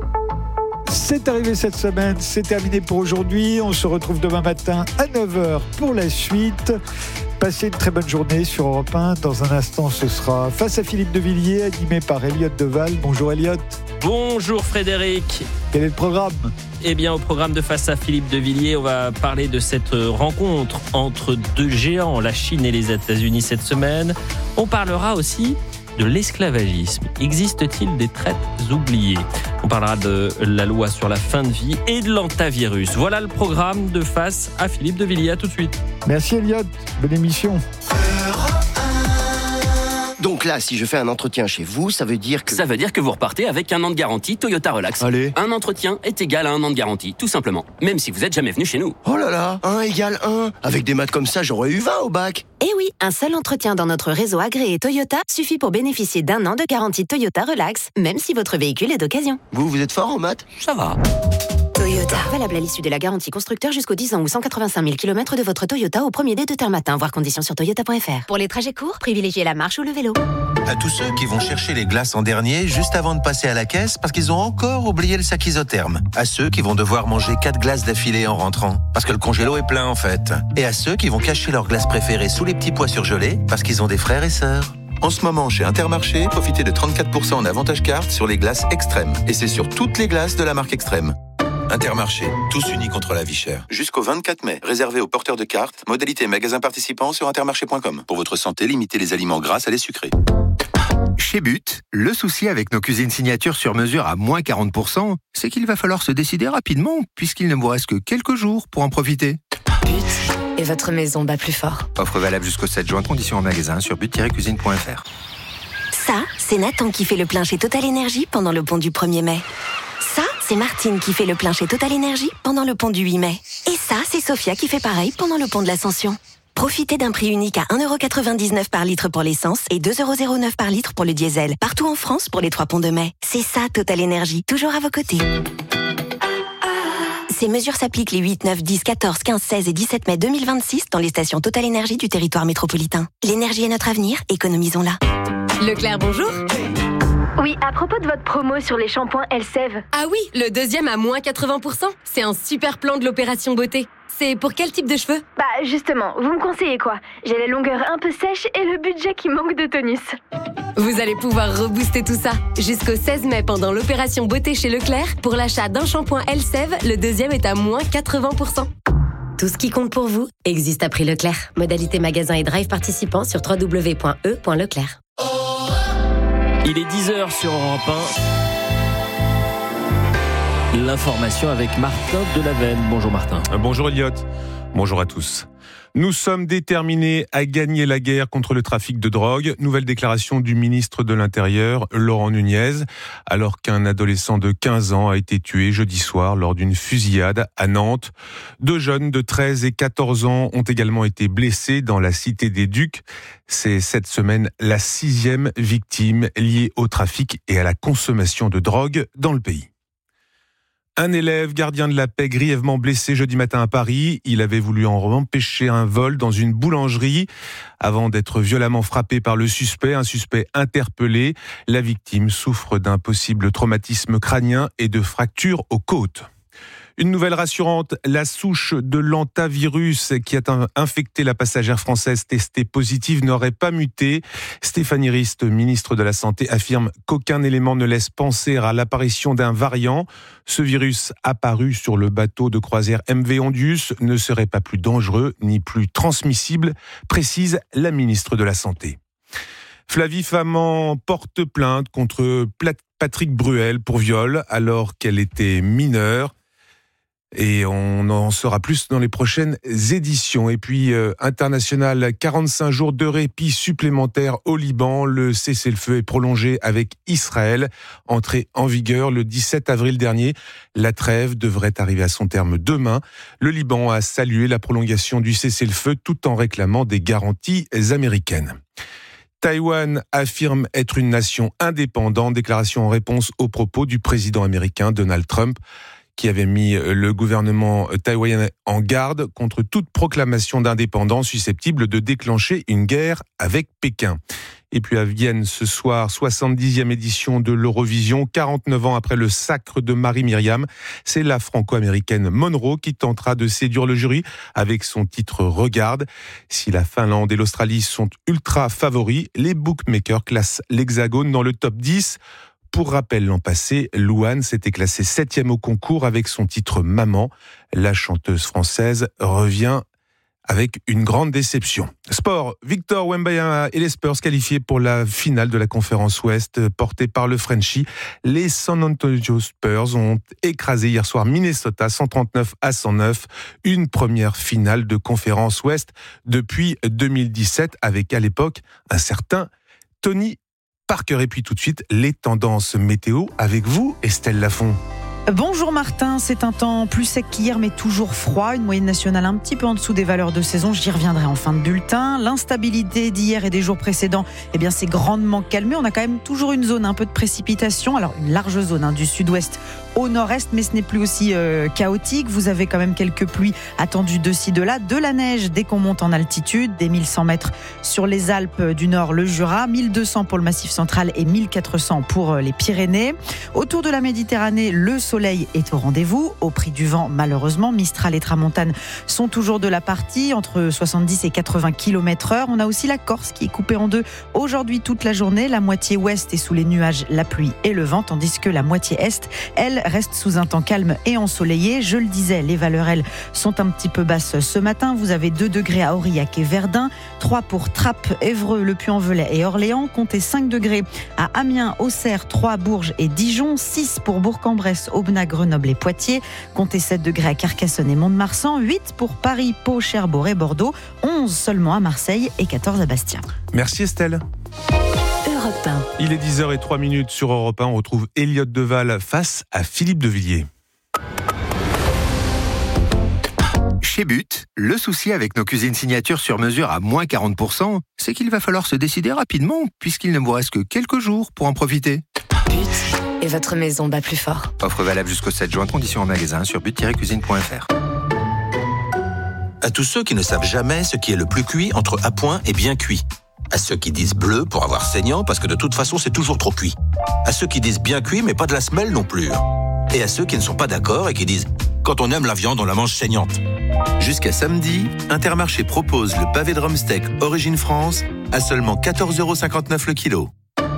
C'est arrivé cette semaine, c'est terminé pour aujourd'hui. On se retrouve demain matin à neuf heures pour la suite. Passez une très bonne journée sur Europe un. Dans un instant, ce sera Face à Philippe de Villiers, animé par Elliot Deval. Bonjour Elliot. Bonjour Frédéric. Quel est le programme ? Eh bien, au programme de Face à Philippe de Villiers, on va parler de cette rencontre entre deux géants, la Chine et les États-Unis cette semaine. On parlera aussi de l'esclavagisme. Existe-t-il des traites oubliées ? On parlera de la loi sur la fin de vie et de l'antavirus. Voilà le programme de Face à Philippe de Villiers. À tout de suite. Merci Elliot. Bonne émission. Donc là, si je fais un entretien chez vous, ça veut dire que... Ça veut dire que vous repartez avec un an de garantie Toyota Relax. Allez. Un entretien est égal à un an de garantie, tout simplement. Même si vous n'êtes jamais venu chez nous. Oh là là, un égale un. Avec des maths comme ça, j'aurais eu vingt au bac. Eh oui, un seul entretien dans notre réseau agréé Toyota suffit pour bénéficier d'un an de garantie Toyota Relax, même si votre véhicule est d'occasion. Vous, vous êtes fort en maths ? Ça va. Toyota. Valable à l'issue de la garantie constructeur jusqu'aux dix ans ou cent quatre-vingt-cinq mille kilomètres de votre Toyota au premier dé de terme matin. Voir conditions sur toyota point f r. Pour les trajets courts, privilégiez la marche ou le vélo. À tous ceux qui vont chercher les glaces en dernier juste avant de passer à la caisse parce qu'ils ont encore oublié le sac isotherme. À ceux qui vont devoir manger quatre glaces d'affilée en rentrant parce que le congélo est plein en fait. Et à ceux qui vont cacher leurs glaces préférées sous les petits pois surgelés parce qu'ils ont des frères et sœurs. En ce moment, chez Intermarché, profitez de trente-quatre pour cent en avantage carte sur les glaces Extrême. Et c'est sur toutes les glaces de la marque Extrême. Intermarché, tous unis contre la vie chère. Jusqu'au vingt-quatre mai, réservé aux porteurs de cartes, modalité magasin participant sur intermarché point com. Pour votre santé, limitez les aliments gras à les sucrés. Chez But, le souci avec nos cuisines signature sur mesure à moins quarante pour cent, c'est qu'il va falloir se décider rapidement, puisqu'il ne vous reste que quelques jours pour en profiter. But, et votre maison bat plus fort. Offre valable jusqu'au sept juin, conditions en magasin sur but tiret cuisine point f r. Ça, c'est Nathan qui fait le plein chez Total Énergie pendant le pont du premier mai. Ça, c'est Martine qui fait le plein chez Total Énergie pendant le pont du huit mai. Et ça, c'est Sophia qui fait pareil pendant le pont de l'Ascension. Profitez d'un prix unique à un euro quatre-vingt-dix-neuf par litre pour l'essence et deux euros zéro neuf par litre pour le diesel. Partout en France pour les trois ponts de mai. C'est ça, Total Énergie, toujours à vos côtés. Ces mesures s'appliquent les huit, neuf, dix, quatorze, quinze, seize et dix-sept mai deux mille vingt-six dans les stations Total Énergie du territoire métropolitain. L'énergie est notre avenir, économisons-la. Leclerc, bonjour. Oui, à propos de votre promo sur les shampoings Elseve. Ah oui, le deuxième à moins quatre-vingts pour cent. C'est un super plan de l'opération beauté. C'est pour quel type de cheveux? Bah justement, vous me conseillez quoi? J'ai la longueur un peu sèche et le budget qui manque de tonus. Vous allez pouvoir rebooster tout ça. Jusqu'au seize mai, pendant l'opération beauté chez Leclerc, pour l'achat d'un shampoing Elseve, le deuxième est à moins quatre-vingts pour cent. Tout ce qui compte pour vous existe à prix Leclerc. Modalité magasin et drive participants sur w w w point e point leclerc. Il est dix heures sur Europe un. L'information avec Martin Delavenne. Bonjour Martin. Bonjour Elliot. Bonjour à tous. Nous sommes déterminés à gagner la guerre contre le trafic de drogue. Nouvelle déclaration du ministre de l'Intérieur, Laurent Nunez, alors qu'un adolescent de quinze ans a été tué jeudi soir lors d'une fusillade à Nantes. Deux jeunes de treize et quatorze ans ont également été blessés dans la cité des Ducs. C'est cette semaine la sixième victime liée au trafic et à la consommation de drogue dans le pays. Un élève gardien de la paix grièvement blessé jeudi matin à Paris. Il avait voulu en empêcher un vol dans une boulangerie avant d'être violemment frappé par le suspect, un suspect interpellé. La victime souffre d'un possible traumatisme crânien et de fractures aux côtes. Une nouvelle rassurante, la souche de l'hantavirus qui a infecté la passagère française testée positive n'aurait pas muté. Stéphanie Rist, ministre de la Santé, affirme qu'aucun élément ne laisse penser à l'apparition d'un variant. Ce virus apparu sur le bateau de croisière M V Ondius ne serait pas plus dangereux ni plus transmissible, précise la ministre de la Santé. Flavie Faman porte plainte contre Patrick Bruel pour viol alors qu'elle était mineure. Et on en saura plus dans les prochaines éditions. Et puis, euh, international, quarante-cinq jours de répit supplémentaires au Liban. Le cessez-le-feu est prolongé avec Israël. Entré en vigueur le dix-sept avril dernier. La trêve devrait arriver à son terme demain. Le Liban a salué la prolongation du cessez-le-feu tout en réclamant des garanties américaines. Taïwan affirme être une nation indépendante. Déclaration en réponse aux propos du président américain Donald Trump, qui avait mis le gouvernement taïwanais en garde contre toute proclamation d'indépendance susceptible de déclencher une guerre avec Pékin. Et puis à Vienne, ce soir, soixante-dixième édition de l'Eurovision, quarante-neuf ans après le sacre de Marie-Myriam. C'est la franco-américaine Monroe qui tentera de séduire le jury avec son titre Regarde. Si la Finlande et l'Australie sont ultra favoris, les bookmakers classent l'Hexagone dans le top dix. Pour rappel, l'an passé, Louane s'était classée septième au concours avec son titre Maman. La chanteuse française revient avec une grande déception. Sport, Victor Wembanyama et les Spurs qualifiés pour la finale de la conférence Ouest portée par le Frenchie. Les San Antonio Spurs ont écrasé hier soir Minnesota cent trente-neuf à cent neuf. Une première finale de conférence Ouest depuis deux mille dix-sept avec à l'époque un certain Tony Parker. Et puis tout de suite, les tendances météo avec vous, Estelle Lafont. Bonjour Martin, c'est un temps plus sec qu'hier mais toujours froid, une moyenne nationale un petit peu en dessous des valeurs de saison, j'y reviendrai en fin de bulletin. L'instabilité d'hier et des jours précédents, eh bien c'est grandement calmé, on a quand même toujours une zone un peu de précipitation, alors une large zone hein, du sud-ouest au nord-est, mais ce n'est plus aussi euh, chaotique. Vous avez quand même quelques pluies attendues de ci, de là, de la neige dès qu'on monte en altitude, des mille cent mètres sur les Alpes du Nord, le Jura, mille deux cents pour le Massif central et mille quatre cents pour les Pyrénées. Autour de la Méditerranée, le soleil est au rendez-vous, au prix du vent malheureusement. Mistral et Tramontane sont toujours de la partie, entre soixante-dix et quatre-vingts kilomètres heure. On a aussi la Corse qui est coupée en deux aujourd'hui toute la journée. La moitié ouest est sous les nuages, la pluie et le vent, tandis que la moitié est, elle, reste sous un temps calme et ensoleillé. Je le disais, les valeurs, elles, sont un petit peu basses ce matin. Vous avez deux degrés à Aurillac et Verdun, trois pour Trappes, Évreux, Le Puy-en-Velay et Orléans. Comptez cinq degrés à Amiens, Auxerre, Troyes, Bourges et Dijon, six pour Bourg-en-Bresse, Aubenas, Grenoble et Poitiers. Comptez sept degrés à Carcassonne et Mont-de-Marsan, huit pour Paris, Pau, Cherbourg et Bordeaux, onze seulement à Marseille et quatorze à Bastia. Merci Estelle. Il est dix heures zéro trois sur Europe un. On retrouve Elliot Deval face à Philippe Devilliers. Chez But, le souci avec nos cuisines signatures sur mesure à moins quarante pour cent, c'est qu'il va falloir se décider rapidement, puisqu'il ne vous reste que quelques jours pour en profiter. But et votre maison bat plus fort. Offre valable jusqu'au sept juin, conditions en magasin sur but tiret cuisine point f r. À tous ceux qui ne savent jamais ce qui est le plus cuit entre à point et bien cuit. À ceux qui disent bleu pour avoir saignant parce que de toute façon c'est toujours trop cuit. À ceux qui disent bien cuit mais pas de la semelle non plus. Et à ceux qui ne sont pas d'accord et qui disent quand on aime la viande on la mange saignante. Jusqu'à samedi, Intermarché propose le pavé de Rumsteak Origine France à seulement quatorze euros cinquante-neuf le kilo.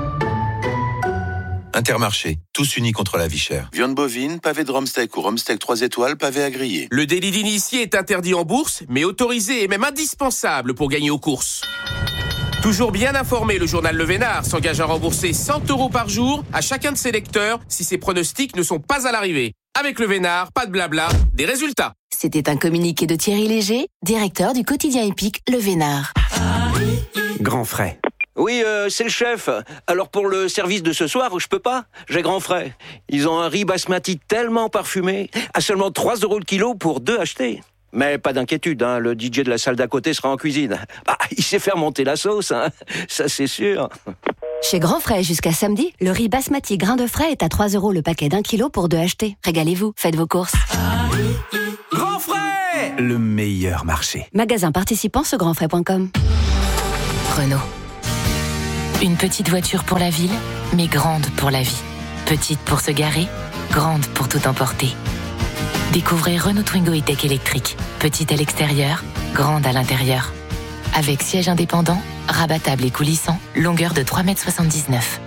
Intermarché, tous unis contre la vie chère. Viande bovine, pavé de Rumsteak ou Rumsteak trois étoiles, pavé à griller. Le délit d'initié est interdit en bourse, mais autorisé et même indispensable pour gagner aux courses. Toujours bien informé, le journal Le Vénard s'engage à rembourser cent euros par jour à chacun de ses lecteurs si ses pronostics ne sont pas à l'arrivée. Avec Le Vénard, pas de blabla, des résultats. C'était un communiqué de Thierry Léger, directeur du quotidien épique Le Vénard. Grand frais. Oui, euh, c'est le chef. Alors pour le service de ce soir, je peux pas. J'ai grand frais. Ils ont un riz basmati tellement parfumé, à seulement trois euros le kilo pour deux achetés. Mais pas d'inquiétude, hein, le D J de la salle d'à côté sera en cuisine. Bah, il sait faire monter la sauce, hein, ça c'est sûr. Chez Grand Frais, jusqu'à samedi, le riz basmati grain de frais est à trois euros le paquet d'un kilo pour deux achetés. Régalez-vous, faites vos courses. Grand Frais, le meilleur marché. Magasin participant sur grand frais point com. Renault. Une petite voiture pour la ville, mais grande pour la vie. Petite pour se garer, grande pour tout emporter. Découvrez Renault Twingo E-Tech électrique. Petite à l'extérieur, grande à l'intérieur. Avec siège indépendant, rabattable et coulissant, longueur de trois mètres soixante-dix-neuf.